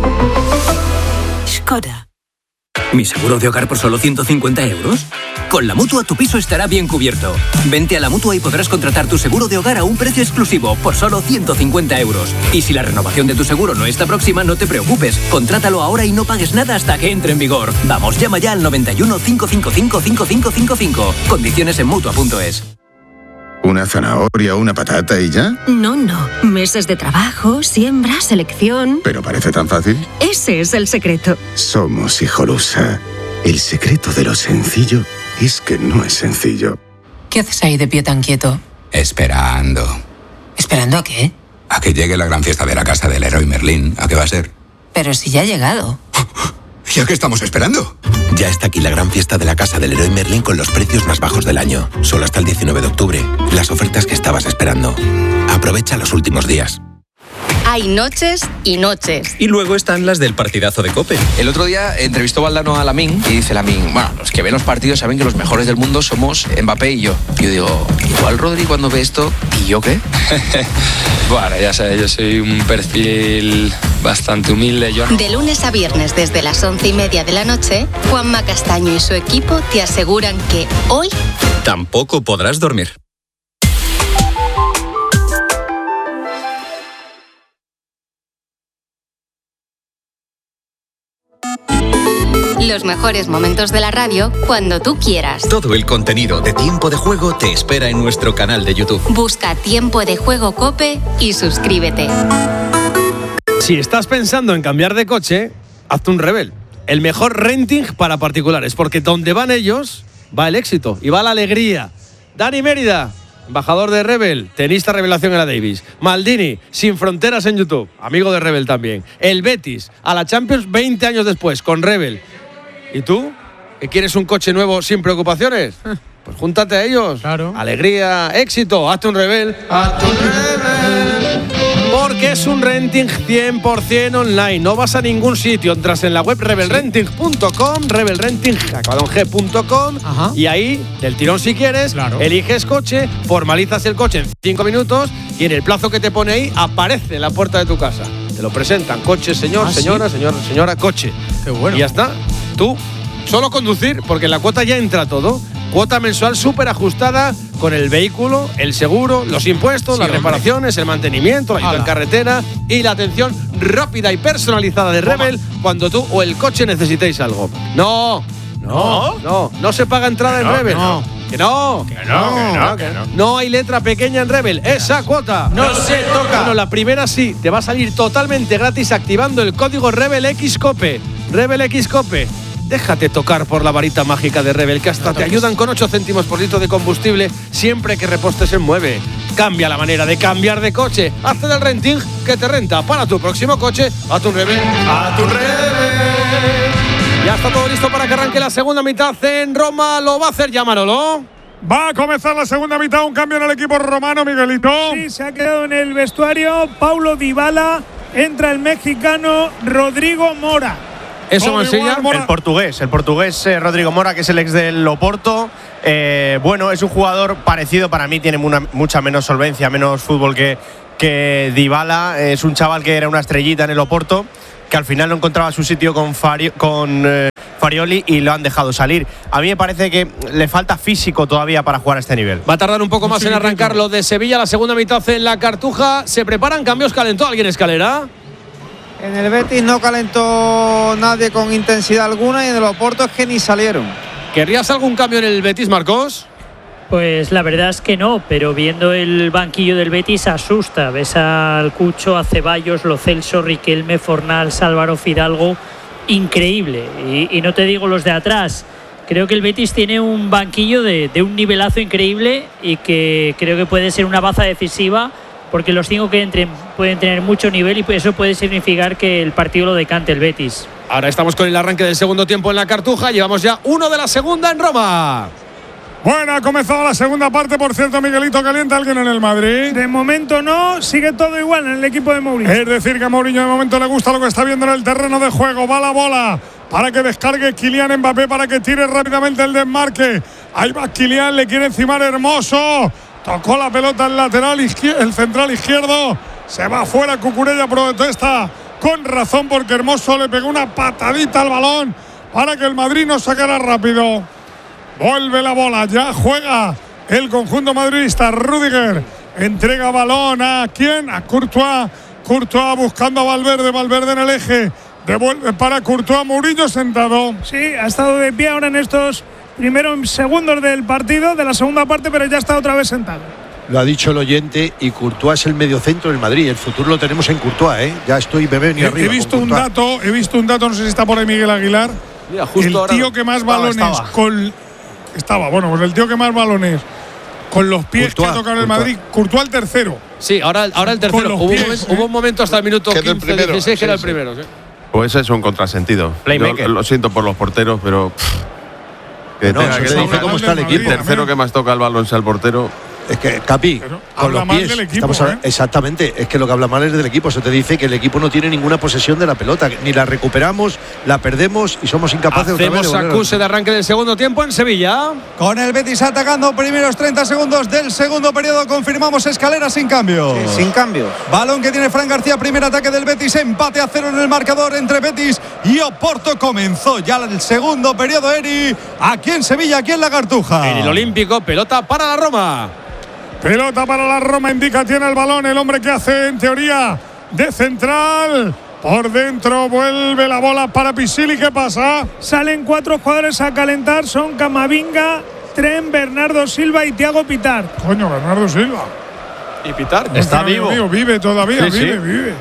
Skoda. ¿Mi seguro de hogar por solo ciento cincuenta euros? Con la Mutua tu piso estará bien cubierto. Vente a la Mutua y podrás contratar tu seguro de hogar a un precio exclusivo por solo ciento cincuenta euros. Y si la renovación de tu seguro no está próxima, no te preocupes. Contrátalo ahora y no pagues nada hasta que entre en vigor. Vamos, llama ya al noventa y uno, cinco cinco cinco, cinco cinco cinco cinco. Condiciones en mutua punto es.
¿Una zanahoria, una patata y ya?
No, no. Meses de trabajo, siembra, selección.
¿Pero parece tan fácil?
Ese es el secreto.
Somos Hijolusa. El secreto de lo sencillo es que no es sencillo.
¿Qué haces ahí de pie tan quieto?
Esperando.
¿Esperando a qué?
A que llegue la gran fiesta de la casa del Leroy Merlin. ¿A qué va a ser?
Pero si ya ha llegado.
¿Y a qué estamos esperando?
Ya está aquí la gran fiesta de la casa del Leroy Merlin con los precios más bajos del año. Solo hasta el diecinueve de octubre. Las ofertas que estabas esperando. Aprovecha los últimos días.
Hay noches y noches.
Y luego están las del partidazo de COPE.
El otro día entrevistó Valdano a Lamín y dice Lamín, bueno, los que ven los partidos saben que los mejores del mundo somos Mbappé y yo. Yo digo, igual Rodri cuando ve esto, ¿y yo qué?
Bueno, ya sabes, yo soy un perfil bastante humilde. Yo no...
De lunes a viernes desde las once y media de la noche, Juanma Castaño y su equipo te aseguran que hoy
tampoco podrás dormir.
Los mejores momentos de la radio cuando tú quieras.
Todo el contenido de Tiempo de Juego te espera en nuestro canal de YouTube.
Busca Tiempo de Juego COPE y suscríbete.
Si estás pensando en cambiar de coche, hazte un Rebel. El mejor renting para particulares, porque donde van ellos, va el éxito y va la alegría. Dani Mérida, embajador de Rebel, tenista revelación en la Davis. Maldini, sin fronteras en YouTube, amigo de Rebel también. El Betis, a la Champions veinte años después, con Rebel. ¿Y tú? ¿Que quieres un coche nuevo sin preocupaciones? Pues júntate a ellos. Claro. Alegría, éxito, hazte un Rebel. Hazte un Rebel. Porque es un renting cien por ciento online. No vas a ningún sitio. Entras en la web rebel renting punto com, rebel renting punto com, y ahí, del tirón si quieres, claro, eliges coche, formalizas el coche en cinco minutos y en el plazo que te pone ahí aparece en la puerta de tu casa. Te lo presentan. Coche, señor, ¿Ah, señora, sí? señora, señora, coche. Qué bueno. Y ya está. Tú, solo conducir, porque en la cuota ya entra todo. Cuota mensual súper ajustada con el vehículo, el seguro, los impuestos, sí, las hombre. reparaciones, el mantenimiento, la ayuda en carretera y la atención rápida y personalizada de Rebel cuando tú o el coche necesitéis algo. No, no, no, no se paga entrada en no, Rebel. No. Que no, que no, que no, que no. No hay letra pequeña en Rebel. Esa cuota
no se toca.
Bueno, la primera sí, te va a salir totalmente gratis activando el código Rebel X COPE. Rebel X COPE. Déjate tocar por la varita mágica de Rebel, que hasta te ayudan con ocho céntimos por litro de combustible siempre que repostes en Mueve. Cambia la manera de cambiar de coche. Hazte del renting que te renta para tu próximo coche. A tu Rebel. A tu Rebel. Ya está todo listo para que arranque la segunda mitad en Roma. Lo va a hacer ya Manolo.
Va a comenzar la segunda mitad. Un cambio en el equipo romano, Miguelito.
Sí, se ha quedado en el vestuario Paulo Dybala. entra el mexicano Rodrigo Mora.
Eso, Mansilla.
El portugués, el portugués eh, Rodrigo Mora, que es el ex del Oporto. Eh, bueno, es un jugador parecido, para mí tiene una, mucha menos solvencia, menos fútbol que, que Dybala. Es un chaval que era una estrellita en el Oporto, que al final no encontraba su sitio con, Fario, con eh, Farioli y lo han dejado salir. A mí me parece que le falta físico todavía para jugar a este nivel.
Va a tardar un poco más sí, en arrancar lo de Sevilla, la segunda mitad en la Cartuja. ¿Se preparan cambios? ¿Calentó alguien, Escalera?
En el Betis no calentó nadie con intensidad alguna y en el Oporto es que ni salieron.
¿Querrías algún cambio en el Betis, Marcos?
Pues la verdad es que no, pero viendo el banquillo del Betis asusta. Ves al Cucho, a Ceballos, Lo Celso, Riquelme, Fornals, Álvaro Fidalgo. Increíble. Y, y no te digo los de atrás. Creo que el Betis tiene un banquillo de, de un nivelazo increíble y que creo que puede ser una baza decisiva, porque los cinco que entren pueden tener mucho nivel y eso puede significar que el partido lo decante el Betis.
Ahora estamos con el arranque del segundo tiempo en la Cartuja. Llevamos ya uno de la segunda en Roma.
Bueno, ha comenzado la segunda parte. Por cierto, Miguelito, ¿calienta alguien en el Madrid?
De momento no, sigue todo igual en el equipo de Mourinho.
Es decir, que a Mourinho de momento le gusta lo que está viendo en el terreno de juego. Va la bola para que descargue Kylian Mbappé, para que tire rápidamente el desmarque. Ahí va Kylian, le quiere encimar Hermoso. Tocó la pelota el lateral izquierdo, el central izquierdo. Se va afuera, Cucurella protesta con razón porque Hermoso le pegó una patadita al balón para que el Madrid no sacara rápido. Vuelve la bola, ya juega el conjunto madridista. Rüdiger entrega balón a ¿quién? A Courtois. Courtois buscando a Valverde, Valverde en el eje. Devuelve para Courtois, Mourinho sentado.
Sí, ha estado de pie ahora en estos primeros segundos del partido, de la segunda parte, pero ya está otra vez sentado.
Lo ha dicho el oyente, y Courtois es el mediocentro del Madrid. El futuro lo tenemos en Courtois, ¿eh? Ya estoy, me veo ni
he,
arriba.
He visto un dato, he visto un dato, no sé si está por ahí Miguel Aguilar.
Mira, justo
el
ahora
tío que más
estaba,
balones
estaba.
con estaba, bueno, pues el tío que más balones con los pies Courtois, que ha tocado el Madrid, Courtois el tercero.
Sí, ahora, ahora el tercero. Hubo, pies, un momento, ¿eh? hubo un momento hasta el minuto quince, dieciséis que era el primero, sí.
Pues es un contrasentido. Yo lo siento por los porteros, pero pff, que
no,
tenga
eso
que
se dice cómo está el equipo.
El tercero que más toca el balón sea el portero.
Es que, Capi,
Pero
con los pies,
equipo,
estamos
¿eh?
a, exactamente, es que lo que habla mal es del equipo. Se te dice que el equipo no tiene ninguna posesión de la pelota, ni la recuperamos, la perdemos y somos incapaces
Hacemos
otra vez de
acuse de arranque del segundo tiempo en Sevilla.
Con el Betis atacando primeros treinta segundos del segundo periodo, confirmamos Escalera sin cambio.
Sí, sin cambio.
Balón que tiene Fran García, primer ataque del Betis, empate a cero en el marcador entre Betis y Oporto. Comenzó ya el segundo periodo, Eri, aquí en Sevilla, aquí en la Cartuja.
En el Olímpico, pelota para la Roma.
Pelota para la Roma, indica, tiene el balón el hombre que hace en teoría de central. Por dentro vuelve la bola para Pisili. ¿Qué pasa?
Salen cuatro jugadores a calentar, son Camavinga, Tren, Bernardo Silva y Thiago Pitart.
Coño, Bernardo Silva.
Y Pitart
no,
está
vivo. Mío, vive todavía, sí, vive, sí. vive.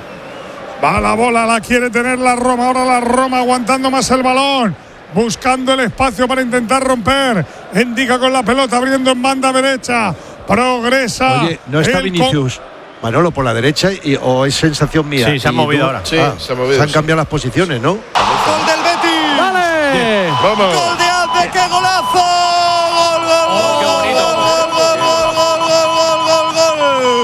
Va la bola, la quiere tener la Roma. Ahora la Roma aguantando más el balón, buscando el espacio para intentar romper. Indica con la pelota, abriendo en banda derecha. Progresa.
Oye, no está Vinicius, Manolo, por la derecha, y, o es sensación mía.
Sí, se han movido
tú,
ahora.
Sí, ah, se, ha movido, se han
sí.
cambiado las posiciones, ¿no?
Gol del Betis.
¡Vale!
Vamos. Gol de Alde, qué golazo. Gol, gol,
oh, qué bonito.
gol, gol, gol, gol, gol, gol, gol,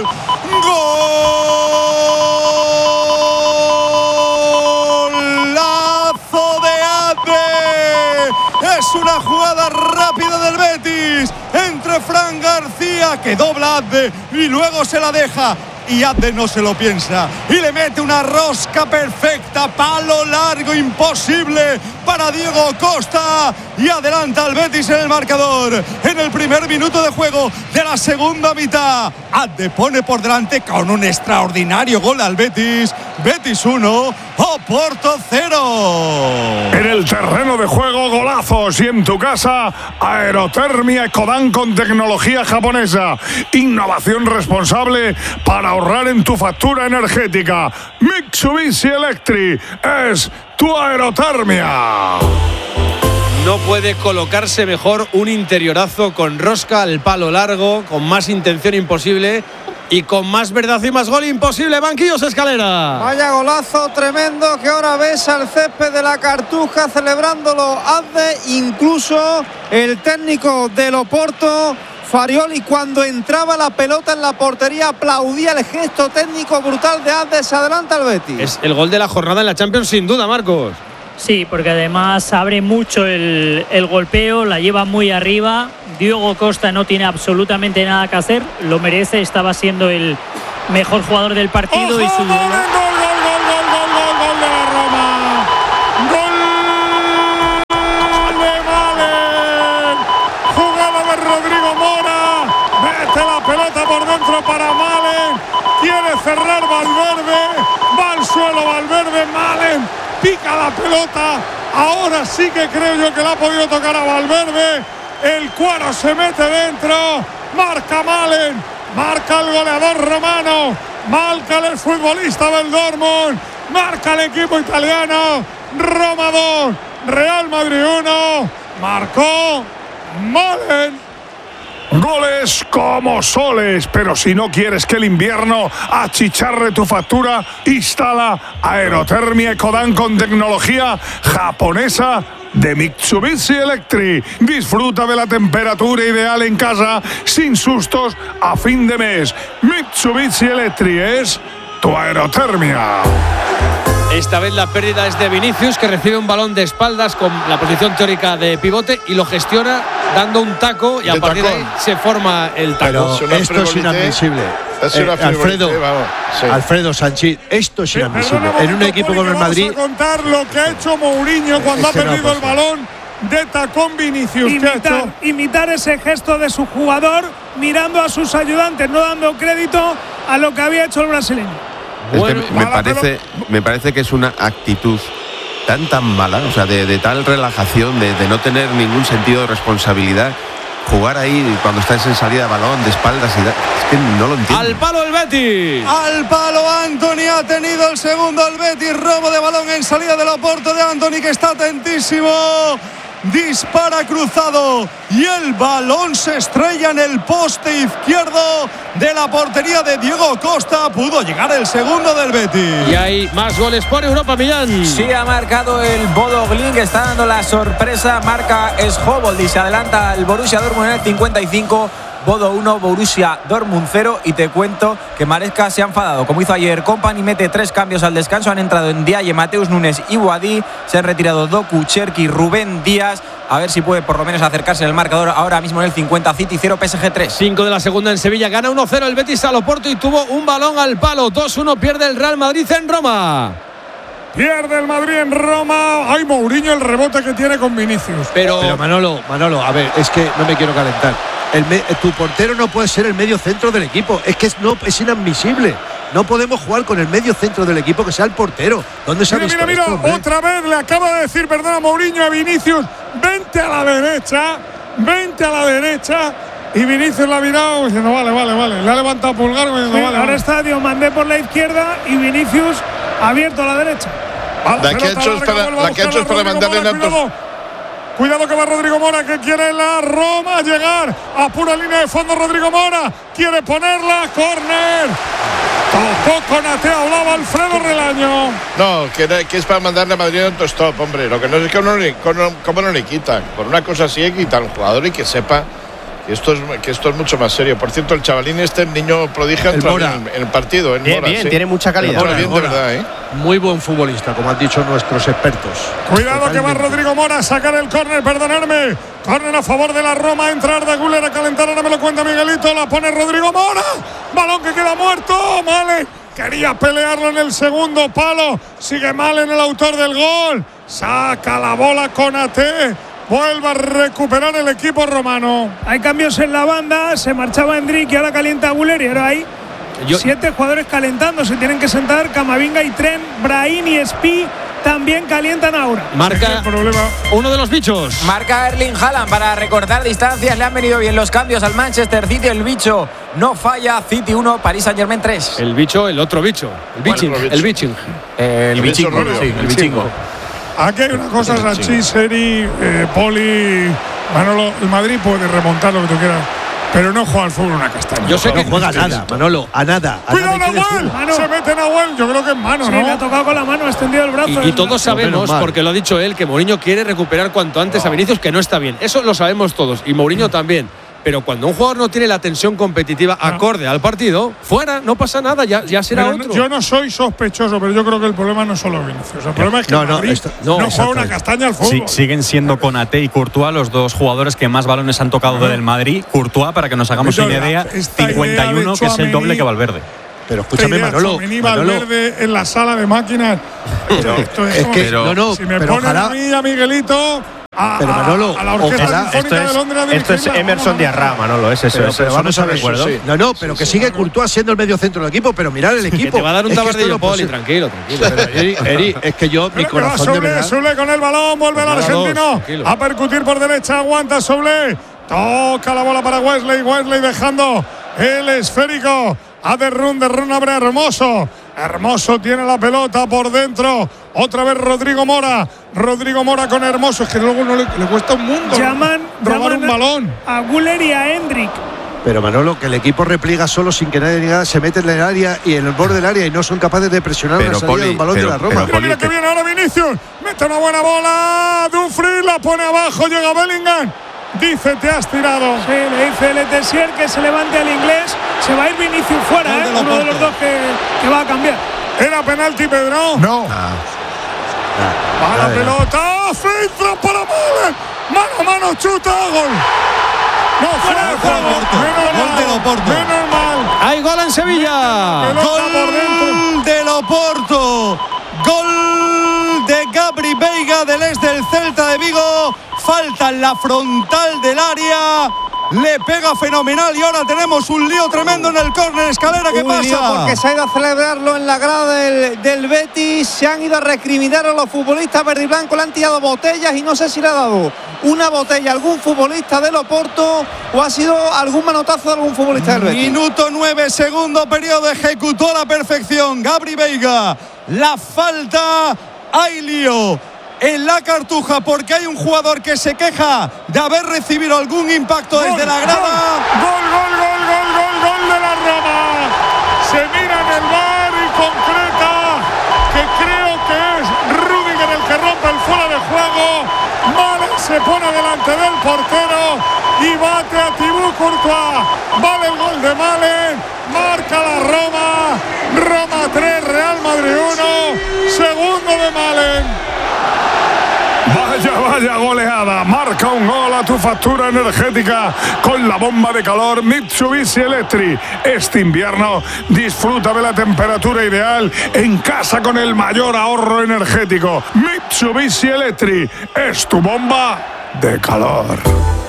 gol. Golazo de Alde. Es una jugada rápida del Betis entre Fran García, que dobla a Abde y luego se la deja, y Abde no se lo piensa y le mete una rosca perfecta, palo largo imposible para Diego Costa, y adelanta al Betis en el marcador en el primer minuto de juego de la segunda mitad. Abde pone por delante con un extraordinario gol al Betis. Betis uno, Oporto cero.
En el terreno de juego, golazos, y en tu casa, Aerotermia Ecodan con tecnología japonesa. Innovación responsable para ahorrar en tu factura energética. Mitsubishi Electric es tu aerotermia.
No puede colocarse mejor un interiorazo con rosca al palo largo, con más intención imposible y con más verdad y más gol imposible. Banquillos, Escalera.
Vaya golazo tremendo que ahora ves al césped de la Cartuja celebrándolo. Abde, incluso el técnico del Oporto Farioli, cuando entraba la pelota en la portería, aplaudía el gesto técnico brutal de Abde. Se adelanta el Betis.
Es el gol de la jornada en la Champions, sin duda, Marcos.
Sí, porque además abre mucho el, el golpeo, la lleva muy arriba. Diogo Costa no tiene absolutamente nada que hacer, lo merece, estaba siendo el mejor jugador del partido.
¡Ojo,
y su
gol, gol, gol, gol, gol, gol, gol, gol de la Roma! ¡Gol de Malen! Jugada de Rodrigo Mora, mete la pelota por dentro para Malen, quiere cerrar Valverde, va al suelo Valverde, Malen pica la pelota, ahora sí que creo yo que la ha podido tocar a Valverde, el cuero se mete dentro, marca Malen, marca el goleador romano, marca el futbolista del Dortmund, marca el equipo italiano, Roma dos, Real Madrid uno, marcó Malen. Goles como soles, pero si no quieres que el invierno achicharre tu factura, instala Aerotermia Ecodan con tecnología japonesa de Mitsubishi Electric. Disfruta de la temperatura ideal en casa sin sustos a fin de mes. Mitsubishi Electric es tu aerotermia.
Esta vez la pérdida es de Vinicius, que recibe un balón de espaldas con la posición teórica de pivote y lo gestiona dando un taco y a partir de ahí se forma el taco.
Pero esto es inadmisible. Eh, Alfredo, sí. Alfredo Sanchís, esto es inadmisible. En un equipo como el Madrid.
Vamos a contar lo que ha hecho Mourinho cuando
es que
ha perdido
no
el balón de tacón Vinicius.
Imitar, imitar ese gesto de su jugador, mirando a sus ayudantes, no dando crédito a lo que había hecho el brasileño.
Es que me, parece, me parece que es una actitud tan tan mala, o sea, de, de tal relajación, de, de no tener ningún sentido de responsabilidad. Jugar ahí cuando estás en salida de balón, de espaldas y da, es que no lo entiendo.
Al palo el Betis.
Al palo Antony, ha tenido el segundo el Betis, robo de balón en salida del Oporto de Antony, que está atentísimo. Dispara cruzado y el balón se estrella en el poste izquierdo de la portería de Diego Costa. Pudo llegar el segundo del Betis.
Y hay más goles por Europa, Millán.
Sí, ha marcado el Bodo Glimt, que está dando la sorpresa. Marca Schobold y se adelanta el Borussia Dortmund en el cincuenta y cinco. Bodo uno, Borussia Dortmund cero. Y te cuento que Maresca se ha enfadado, como hizo ayer Kompany. Mete tres cambios al descanso. Han entrado en Ndiaye, Mateus Nunes y Boadí. Se han retirado Doku, Cherki, Rubén Díaz. A ver si puede por lo menos acercarse en el marcador ahora mismo en el cincuenta. City cero, P S G tres.
cinco de la segunda en Sevilla. Gana uno cero el Betis al Oporto y tuvo un balón al palo. dos uno pierde el Real Madrid en Roma.
Pierde el Madrid en Roma. Ay, Mourinho, el rebote que tiene con Vinicius.
Pero, Pero Manolo, Manolo, a ver, es que no me quiero calentar. El me, tu portero no puede ser el medio centro del equipo. Es que es, no, es inadmisible. No podemos jugar con el medio centro del equipo que sea el portero. ¿Dónde se ha visto
mira, mira,
esto,
otra vez le acaba de decir, perdona, Mourinho a Vinicius, vente a la derecha, vente a la derecha. Y Vinicius la ha mirado diciendo, vale, vale, vale. Le ha levantado pulgar diciendo,
sí,
vale,
ahora
vale.
está Diomandé por la izquierda y Vinicius abierto a la derecha.
Vale,
la que ha hecho es para, la que ha hecho es para mandarle en altos.
Cuidado que va Rodrigo Mora, que quiere la Roma llegar a pura línea de fondo. Rodrigo Mora quiere ponerla, córner. Tocó Konaté, hablaba Alfredo Relaño.
No, que, que es para mandarle a Madrid en autostop, hombre. Lo que no es que no le, cómo no le quitan. Por una cosa así hay que quitar a un jugador y que sepa que esto es, que esto es mucho más serio. Por cierto, el chavalín este, el niño prodigio, en, en el partido. En
bien,
Mora,
bien,
sí.
tiene mucha calidad.
Mora, bien, de verdad, ¿eh?
Muy buen futbolista, como han dicho nuestros expertos.
Cuidado
Totalmente.
Que va Rodrigo Mora a sacar el córner, perdonadme. Córner a favor de la Roma, entrar de Güler a calentar, ahora me lo cuenta Miguelito, la pone Rodrigo Mora. Balón que queda muerto, Malen. Quería pelearlo en el segundo palo. Sigue Malen, el autor del gol. Saca la bola Konaté. Vuelve a recuperar el equipo romano.
Hay cambios en la banda. Se marchaba Endrick y ahora calienta Güler. Y ahora hay Yo... siete jugadores calentando. Se tienen que sentar Camavinga y Trent. Brahim y Spi también calientan ahora.
Marca uno de los bichos.
Marca Erling Haaland para recortar distancias. Le han venido bien los cambios al Manchester City. El bicho no falla. City uno, Paris Saint-Germain tres.
El bicho, el otro bicho. El biching.
Bueno,
el biching.
Eh, el, el bichingo. Sí, el bichingo.
Aquí hay una cosa, Sanchís, Seri, eh, Poli, Manolo. El Madrid puede remontar lo que tú quieras, pero no juega al fútbol una castaña.
Yo sé que no juega a nada, Manolo, a nada. A
Cuidado,
nada
Nahuel. Se mete Nahuel. Yo creo que es mano,
sí,
¿no?
le ha tocado con la mano, ha extendido el brazo.
Y, y todos sabemos, porque lo ha dicho él, que Mourinho quiere recuperar cuanto antes no. a Vinicius, que no está bien. Eso lo sabemos todos, y Mourinho también. pero cuando un jugador no tiene la tensión competitiva no. acorde al partido, fuera, no pasa nada, ya, ya será
pero
otro.
Yo no soy sospechoso, pero yo creo que el problema no es solo Vinicius. El problema es que
no, no,
Madrid
esto,
no, no juega una castaña al fútbol.
Sí, siguen siendo Konaté y Courtois los dos jugadores que más balones han tocado no. del Madrid. Courtois, para que nos hagamos una idea, cincuenta y uno, que es el doble que Valverde.
Pero escúchame, Manolo.
Manolo. Valverde en la sala de máquinas.
Pero, esto es, es que, pero, no, no,
si me
pero
ponen
ojalá,
a mí, a Miguelito. A,
pero Manolo,
a la Orquesta
ojalá,
Sinfónica
esto es,
de Londres.
Esto es Emerson Diarra, Manolo, es eso.
Pero,
es,
pero vamos a ver,
recuerdo.
Sí. No, no, pero sí, que sí, sigue Courtois siendo el medio centro del equipo, pero mirar el equipo.
Que te va a dar un tabardillo, Poli,
pues,
tranquilo, tranquilo.
Pero, Eri, Eri, es que yo, mi corazón de verdad.
Soule con el balón, vuelve el argentino a percutir por derecha, aguanta Soule. Toca la bola para Wesley, Wesley dejando el esférico a De Run, De Run abre Hermoso. Hermoso tiene la pelota por dentro. Otra vez Rodrigo Mora. Rodrigo Mora con Hermoso. Es que luego no le, le cuesta un mundo
llaman,
robar
llaman
un balón.
A Güler y a Hendrik.
Pero Manolo, que el equipo repliega solo sin que nadie diga, se mete en el área y en el borde del área y no son capaces de presionar pero una salida Poli, de un balón pero, de la Roma.
Mira, mira que viene ahora Vinicius. Mete una buena bola. Dumfries la pone abajo. Llega Bellingham. Dice, te has tirado.
Sí, le dice Letessier que se levante al inglés. Se va a ir Vinicius fuera, ¿eh? Uno de los dos que, que va a cambiar.
¿Era penalti, Pedro?
No.
Ah. Va ah, la pelota. Filtra para Malen. Mano a mano, chuta, gol. No, fuera de juego. Menos mal. Menos mal.
Hay gol en Sevilla.
Gol del Oporto. Gol de Gabri Veiga del ex del Celta de Vigo. Falta en la frontal del área. Le pega fenomenal y ahora tenemos un lío tremendo en el córner. Escalera, ¿qué
un
pasa?
Lío porque se ha ido a celebrarlo en la grada del, del Betis. Se han ido a recriminar a los futbolistas verde y blanco. Le han tirado botellas y no sé si le ha dado una botella a algún futbolista del Oporto o ha sido algún manotazo de algún futbolista del Betis.
Minuto nueve, segundo periodo, ejecutó a la perfección Gabri Veiga. La falta, hay lío en la Cartuja porque hay un jugador que se queja de haber recibido algún impacto gol, desde la grada.
Gol, gol, gol, gol, gol, gol de la Roma. Se mira en el V A R y concreta que creo que es Rüdiger el que rompe el fuera de juego. Malen se pone delante del portero y bate a Thibaut Courtois. Vale el gol de Malen. Marca la Roma. Roma tres, Real Madrid uno. Segundo de Malen. Vaya, vaya goleada. Marca un gol a tu factura energética con la bomba de calor Mitsubishi Electric. Este invierno disfruta de la temperatura ideal en casa con el mayor ahorro energético. Mitsubishi Electric es tu bomba de calor.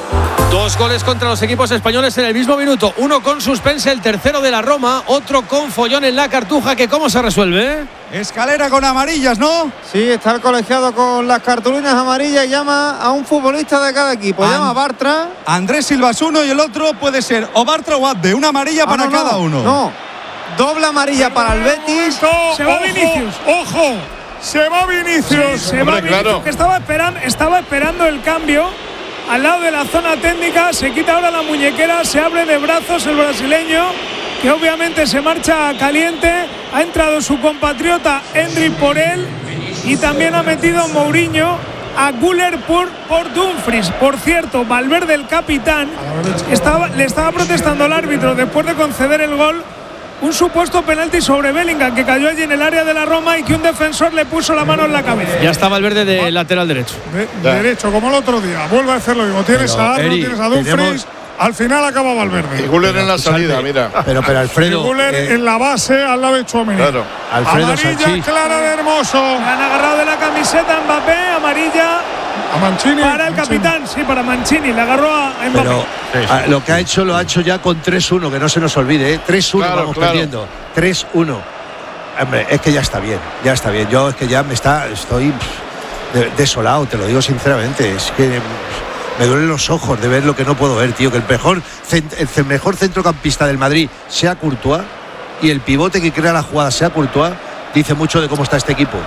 Dos goles contra los equipos españoles en el mismo minuto. Uno con suspense, el tercero de la Roma. Otro con follón en la Cartuja. ¿Que cómo se resuelve?
Escalera con amarillas, ¿no?
Sí, está el colegiado con las cartulinas amarillas y llama a un futbolista de cada equipo. And, llama a Bartra.
Andrés Silva es uno y el otro puede ser o Bartra o Abde. Una amarilla ah, para
no,
cada
no,
uno.
No, doble amarilla para el Betis.
Se va Vinicius.
Ojo, se va Vinicius.
Sí, se va Vinicius, claro. que estaba esperando, estaba esperando el cambio al lado de la zona técnica. Se quita ahora la muñequera, se abre de brazos el brasileño, que obviamente se marcha caliente. Ha entrado su compatriota Hendrik por él y también ha metido Mourinho a Güler por, por Dumfries. Por cierto, Valverde, el capitán, estaba, le estaba protestando al árbitro después de conceder el gol un supuesto penalti sobre Bellingham, que cayó allí en el área de la Roma y que un defensor le puso la mano en la cabeza.
Ya está Valverde de ah. lateral derecho.
De, derecho, como el otro día. Vuelve a hacer lo mismo. Tienes pero, a Arno, Eri, tienes a Dumfries. Tenemos... Al final acaba Valverde.
Y Güler en la salida, mira.
Pero, pero Alfredo.
Y Güler eh, en la base al lado de Tchouaméni.
Claro.
Alfredo
amarilla
Sanchís.
Clara de Hermoso.
Han agarrado de la camiseta Mbappé, amarilla.
A Mancini.
Para el
Mancini.
capitán, sí, para Mancini. Le agarró a Mbappé.
Pero sí, sí. Lo que ha hecho, lo ha hecho ya con tres uno, que no se nos olvide, ¿eh? tres uno claro, vamos claro. perdiendo. tres uno. Hombre, es que ya está bien, ya está bien. Yo es que ya me está, estoy desolado, te lo digo sinceramente. Es que me duelen los ojos de ver lo que no puedo ver, tío. Que el mejor, el mejor centrocampista del Madrid sea Courtois y el pivote que crea la jugada sea Courtois, dice mucho de cómo está este equipo.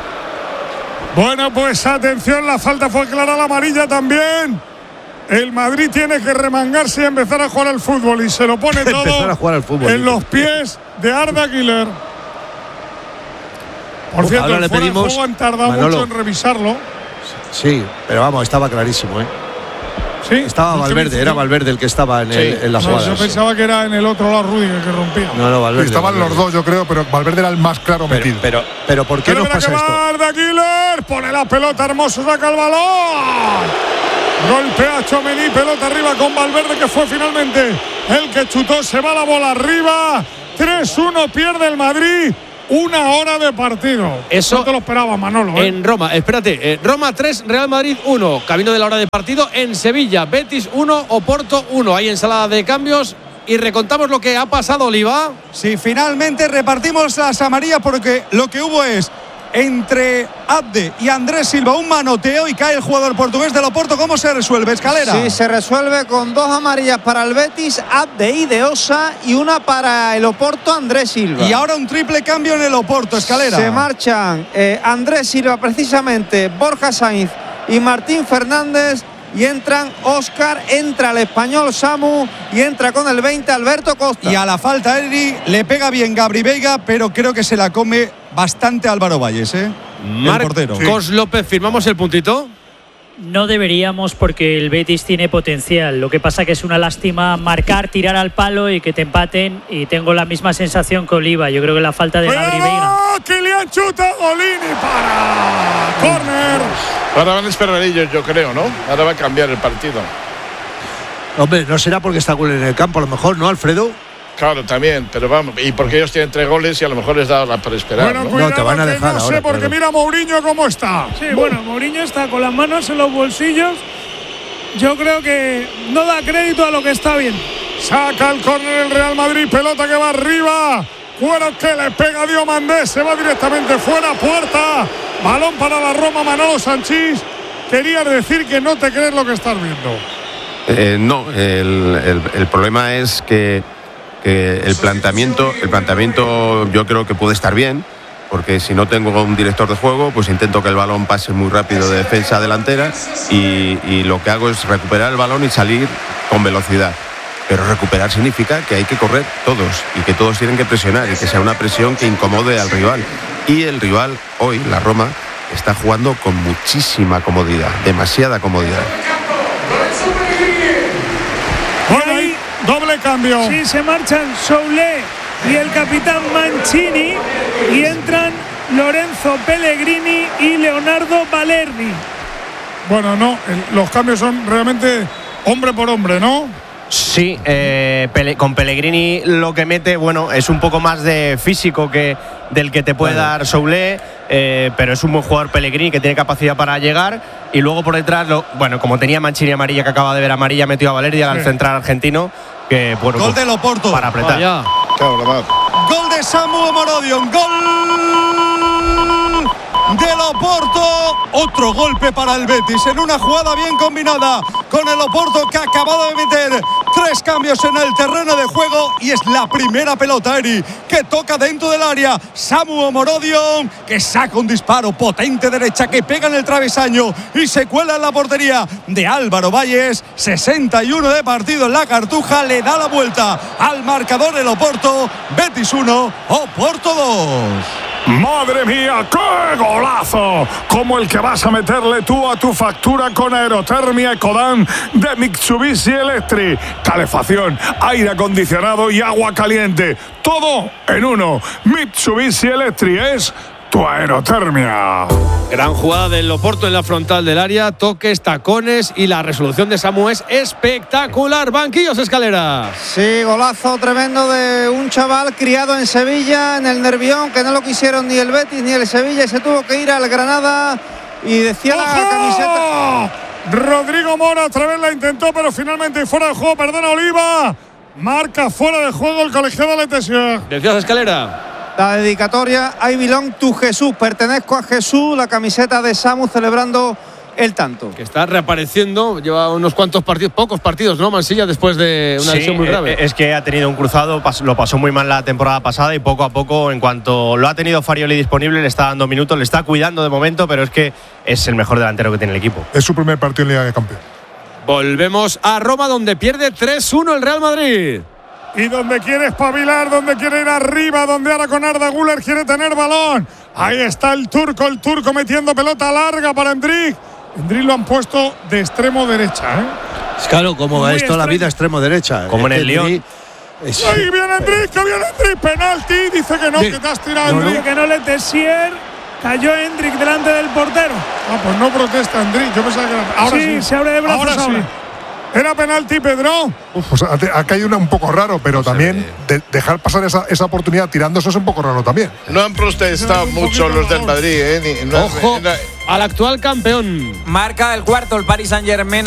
Bueno, pues atención, la falta fue clara, la amarilla también. El Madrid tiene que remangarse y empezar a jugar al fútbol y se lo pone todo
a jugar al fútbol,
en los pies de Arda Güler. Por cierto, ahora el le pedimos, juego han tardado Manolo. mucho en revisarlo.
Sí, pero vamos, estaba clarísimo, ¿eh?
Sí.
Estaba Valverde, era Valverde el que estaba en, sí. el, en la jugada.
No, yo pensaba que era en el otro lado Rudiger que rompía.
No, no, Valverde.
Estaban
Valverde.
los dos, yo creo, pero Valverde era el más claro
pero,
metido.
Pero, pero, ¿por qué
pero
nos pasa esto?
de Aguilar, pone la pelota, Hermoso saca el balón. Golpea a Tchouaméni, pelota arriba con Valverde, que fue finalmente el que chutó. Se va la bola arriba. tres uno pierde el Madrid. Una hora de partido.
Eso
no te lo esperaba, Manolo. ¿eh?
En Roma, espérate. Eh, Roma tres, Real Madrid uno. Camino de la hora de partido en Sevilla. Betis uno, Oporto uno. Hay ensalada de cambios. Y recontamos lo que ha pasado, Oliva.
Sí, finalmente repartimos las amarillas porque lo que hubo es entre Abde y Andrés Silva un manoteo y cae el jugador portugués del Oporto. ¿Cómo se resuelve, Escalera?
Sí, se resuelve con dos amarillas para el Betis, Abde y De Osa, y una para el Oporto, Andrés Silva.
Y ahora un triple cambio en el Oporto, Escalera.
Se marchan eh, Andrés Silva, precisamente, Borja Sainz y Martín Fernández. Y entran Óscar, entra el español Samu y entra con el veinte Alberto Costa.
Y a la falta Eri le pega bien Gabri Veiga, pero creo que se la come bastante Álvaro Valles, ¿eh?
Marcos sí. López, ¿firmamos el puntito?
No deberíamos porque el Betis tiene potencial. Lo que pasa que es una lástima marcar, tirar al palo y que te empaten. Y tengo la misma sensación que Oliva. Yo creo que la falta de Gabri Veiga.
Kylian chuta, Golini para córner.
Ahora van a esperar ellos, yo creo, ¿no? Ahora va a cambiar el partido.
Hombre, no será porque está Gul en el campo, a lo mejor, ¿no, Alfredo?
Claro, también, pero vamos, y porque ellos tienen tres goles y a lo mejor les da la por esperar.
Bueno,
¿no?
cuidado,
no te van a dejar
no sé,
ahora,
porque
claro.
mira Mourinho cómo está.
Sí, bueno, Mourinho está con las manos en los bolsillos. Yo creo que no da crédito a lo que está bien.
Saca el córner el Real Madrid, pelota que va arriba. Cuero que le pega a Diomandé, se va directamente fuera, puerta. Balón para la Roma, Manolo Sanchís. Quería decir que no te crees lo que estás viendo.
Eh, no, el, el, el problema es que, que el planteamiento, el planteamiento yo creo que puede estar bien, porque si no tengo un director de juego, pues intento que el balón pase muy rápido de defensa a delantera y, y lo que hago es recuperar el balón y salir con velocidad. Pero recuperar significa que hay que correr todos y que todos tienen que presionar y que sea una presión que incomode al rival. Y el rival hoy, la Roma, está jugando con muchísima comodidad, demasiada comodidad.
Bueno, ahí doble cambio.
Sí, se marchan Soulé y el capitán Mancini y entran Lorenzo Pellegrini y Leonardo Balerdi.
Bueno, no, el, los cambios son realmente hombre por hombre, ¿no?
Sí, eh, Pele, con Pellegrini lo que mete, bueno, es un poco más de físico que del que te puede dar Soulé, eh, pero es un buen jugador Pellegrini que tiene capacidad para llegar. Y luego por detrás, lo, bueno, como tenía Mancini amarilla, que acaba de ver amarilla, metió a Valerdi al sí. central argentino, que bueno,
gol del Oporto
para apretar.
Vaya. Gol de Samu Morodion, gol del Oporto, otro golpe para el Betis en una jugada bien combinada con el Oporto, que ha acabado de meter tres cambios en el terreno de juego y es la primera pelota, Eri, que toca dentro del área. Samu Morodion, que saca un disparo potente derecha que pega en el travesaño y se cuela en la portería de Álvaro Valles. Sesenta y uno de partido en la Cartuja, le da la vuelta al marcador el Oporto. Betis uno, Oporto dos.
¡Madre mía, qué golazo! Como el que vas a meterle tú a tu factura con Aerotermia Ecodan de Mitsubishi Electric. Calefacción, aire acondicionado y agua caliente. Todo en uno. Mitsubishi Electric es tu aerotermia.
Gran jugada del Oporto en la frontal del área. Toques, tacones y la resolución de Samu es espectacular. Banquillos, Escalera.
Sí, golazo tremendo de un chaval criado en Sevilla, en el Nervión, que no lo quisieron ni el Betis ni el Sevilla y se tuvo que ir al Granada. Y decía
¡ojo!
La camiseta.
Rodrigo Mora otra vez la intentó, pero finalmente fuera de juego. Perdona, Oliva. Marca fuera de juego el colegiado de Letesio.
Decías, Escalera.
La dedicatoria, I belong to Jesús, pertenezco a Jesús, la camiseta de Samu celebrando el tanto.
Que está reapareciendo, lleva unos cuantos partidos, pocos partidos, ¿no, Mansilla? Después de una
sí,
lesión muy grave.
Es que ha tenido un cruzado, lo pasó muy mal la temporada pasada y poco a poco, en cuanto lo ha tenido Farioli disponible, le está dando minutos, le está cuidando de momento, pero es que es el mejor delantero que tiene el equipo.
Es su primer partido en Liga de Campeones.
Volvemos a Roma, donde pierde tres uno el Real Madrid.
Y donde quiere espabilar, donde quiere ir arriba, donde ahora con Arda Güler quiere tener balón. Ahí está el turco, el turco metiendo pelota larga para Endrick. Endrick lo han puesto de extremo derecha, ¿eh?
Claro, como
Muy
va esto la
extraño.
vida extremo derecha.
Como en el
Endrick
Lyon.
es-
¡Ahí viene Endrick! ¡Que viene Endrick! ¡Penalti! Dice que no,
Sí.
que te has tirado,
No,
Endrick.
Dice que no le Tessier. Cayó Hendrik delante del portero.
Ah, pues no protesta Endrick. Yo pensaba que era. Ahora sí.
Sí, se abre de brazos
Ahora sí.
ahora.
Era penalti, Pedro.
Pues ha, ha caído una un poco raro, pero también de- dejar pasar esa, esa oportunidad tirándose es un poco raro también.
No han protestado mucho los del Madrid, ¿eh? Ni- no-
Ojo
no-
al actual campeón.
Marca el cuarto el Paris Saint-Germain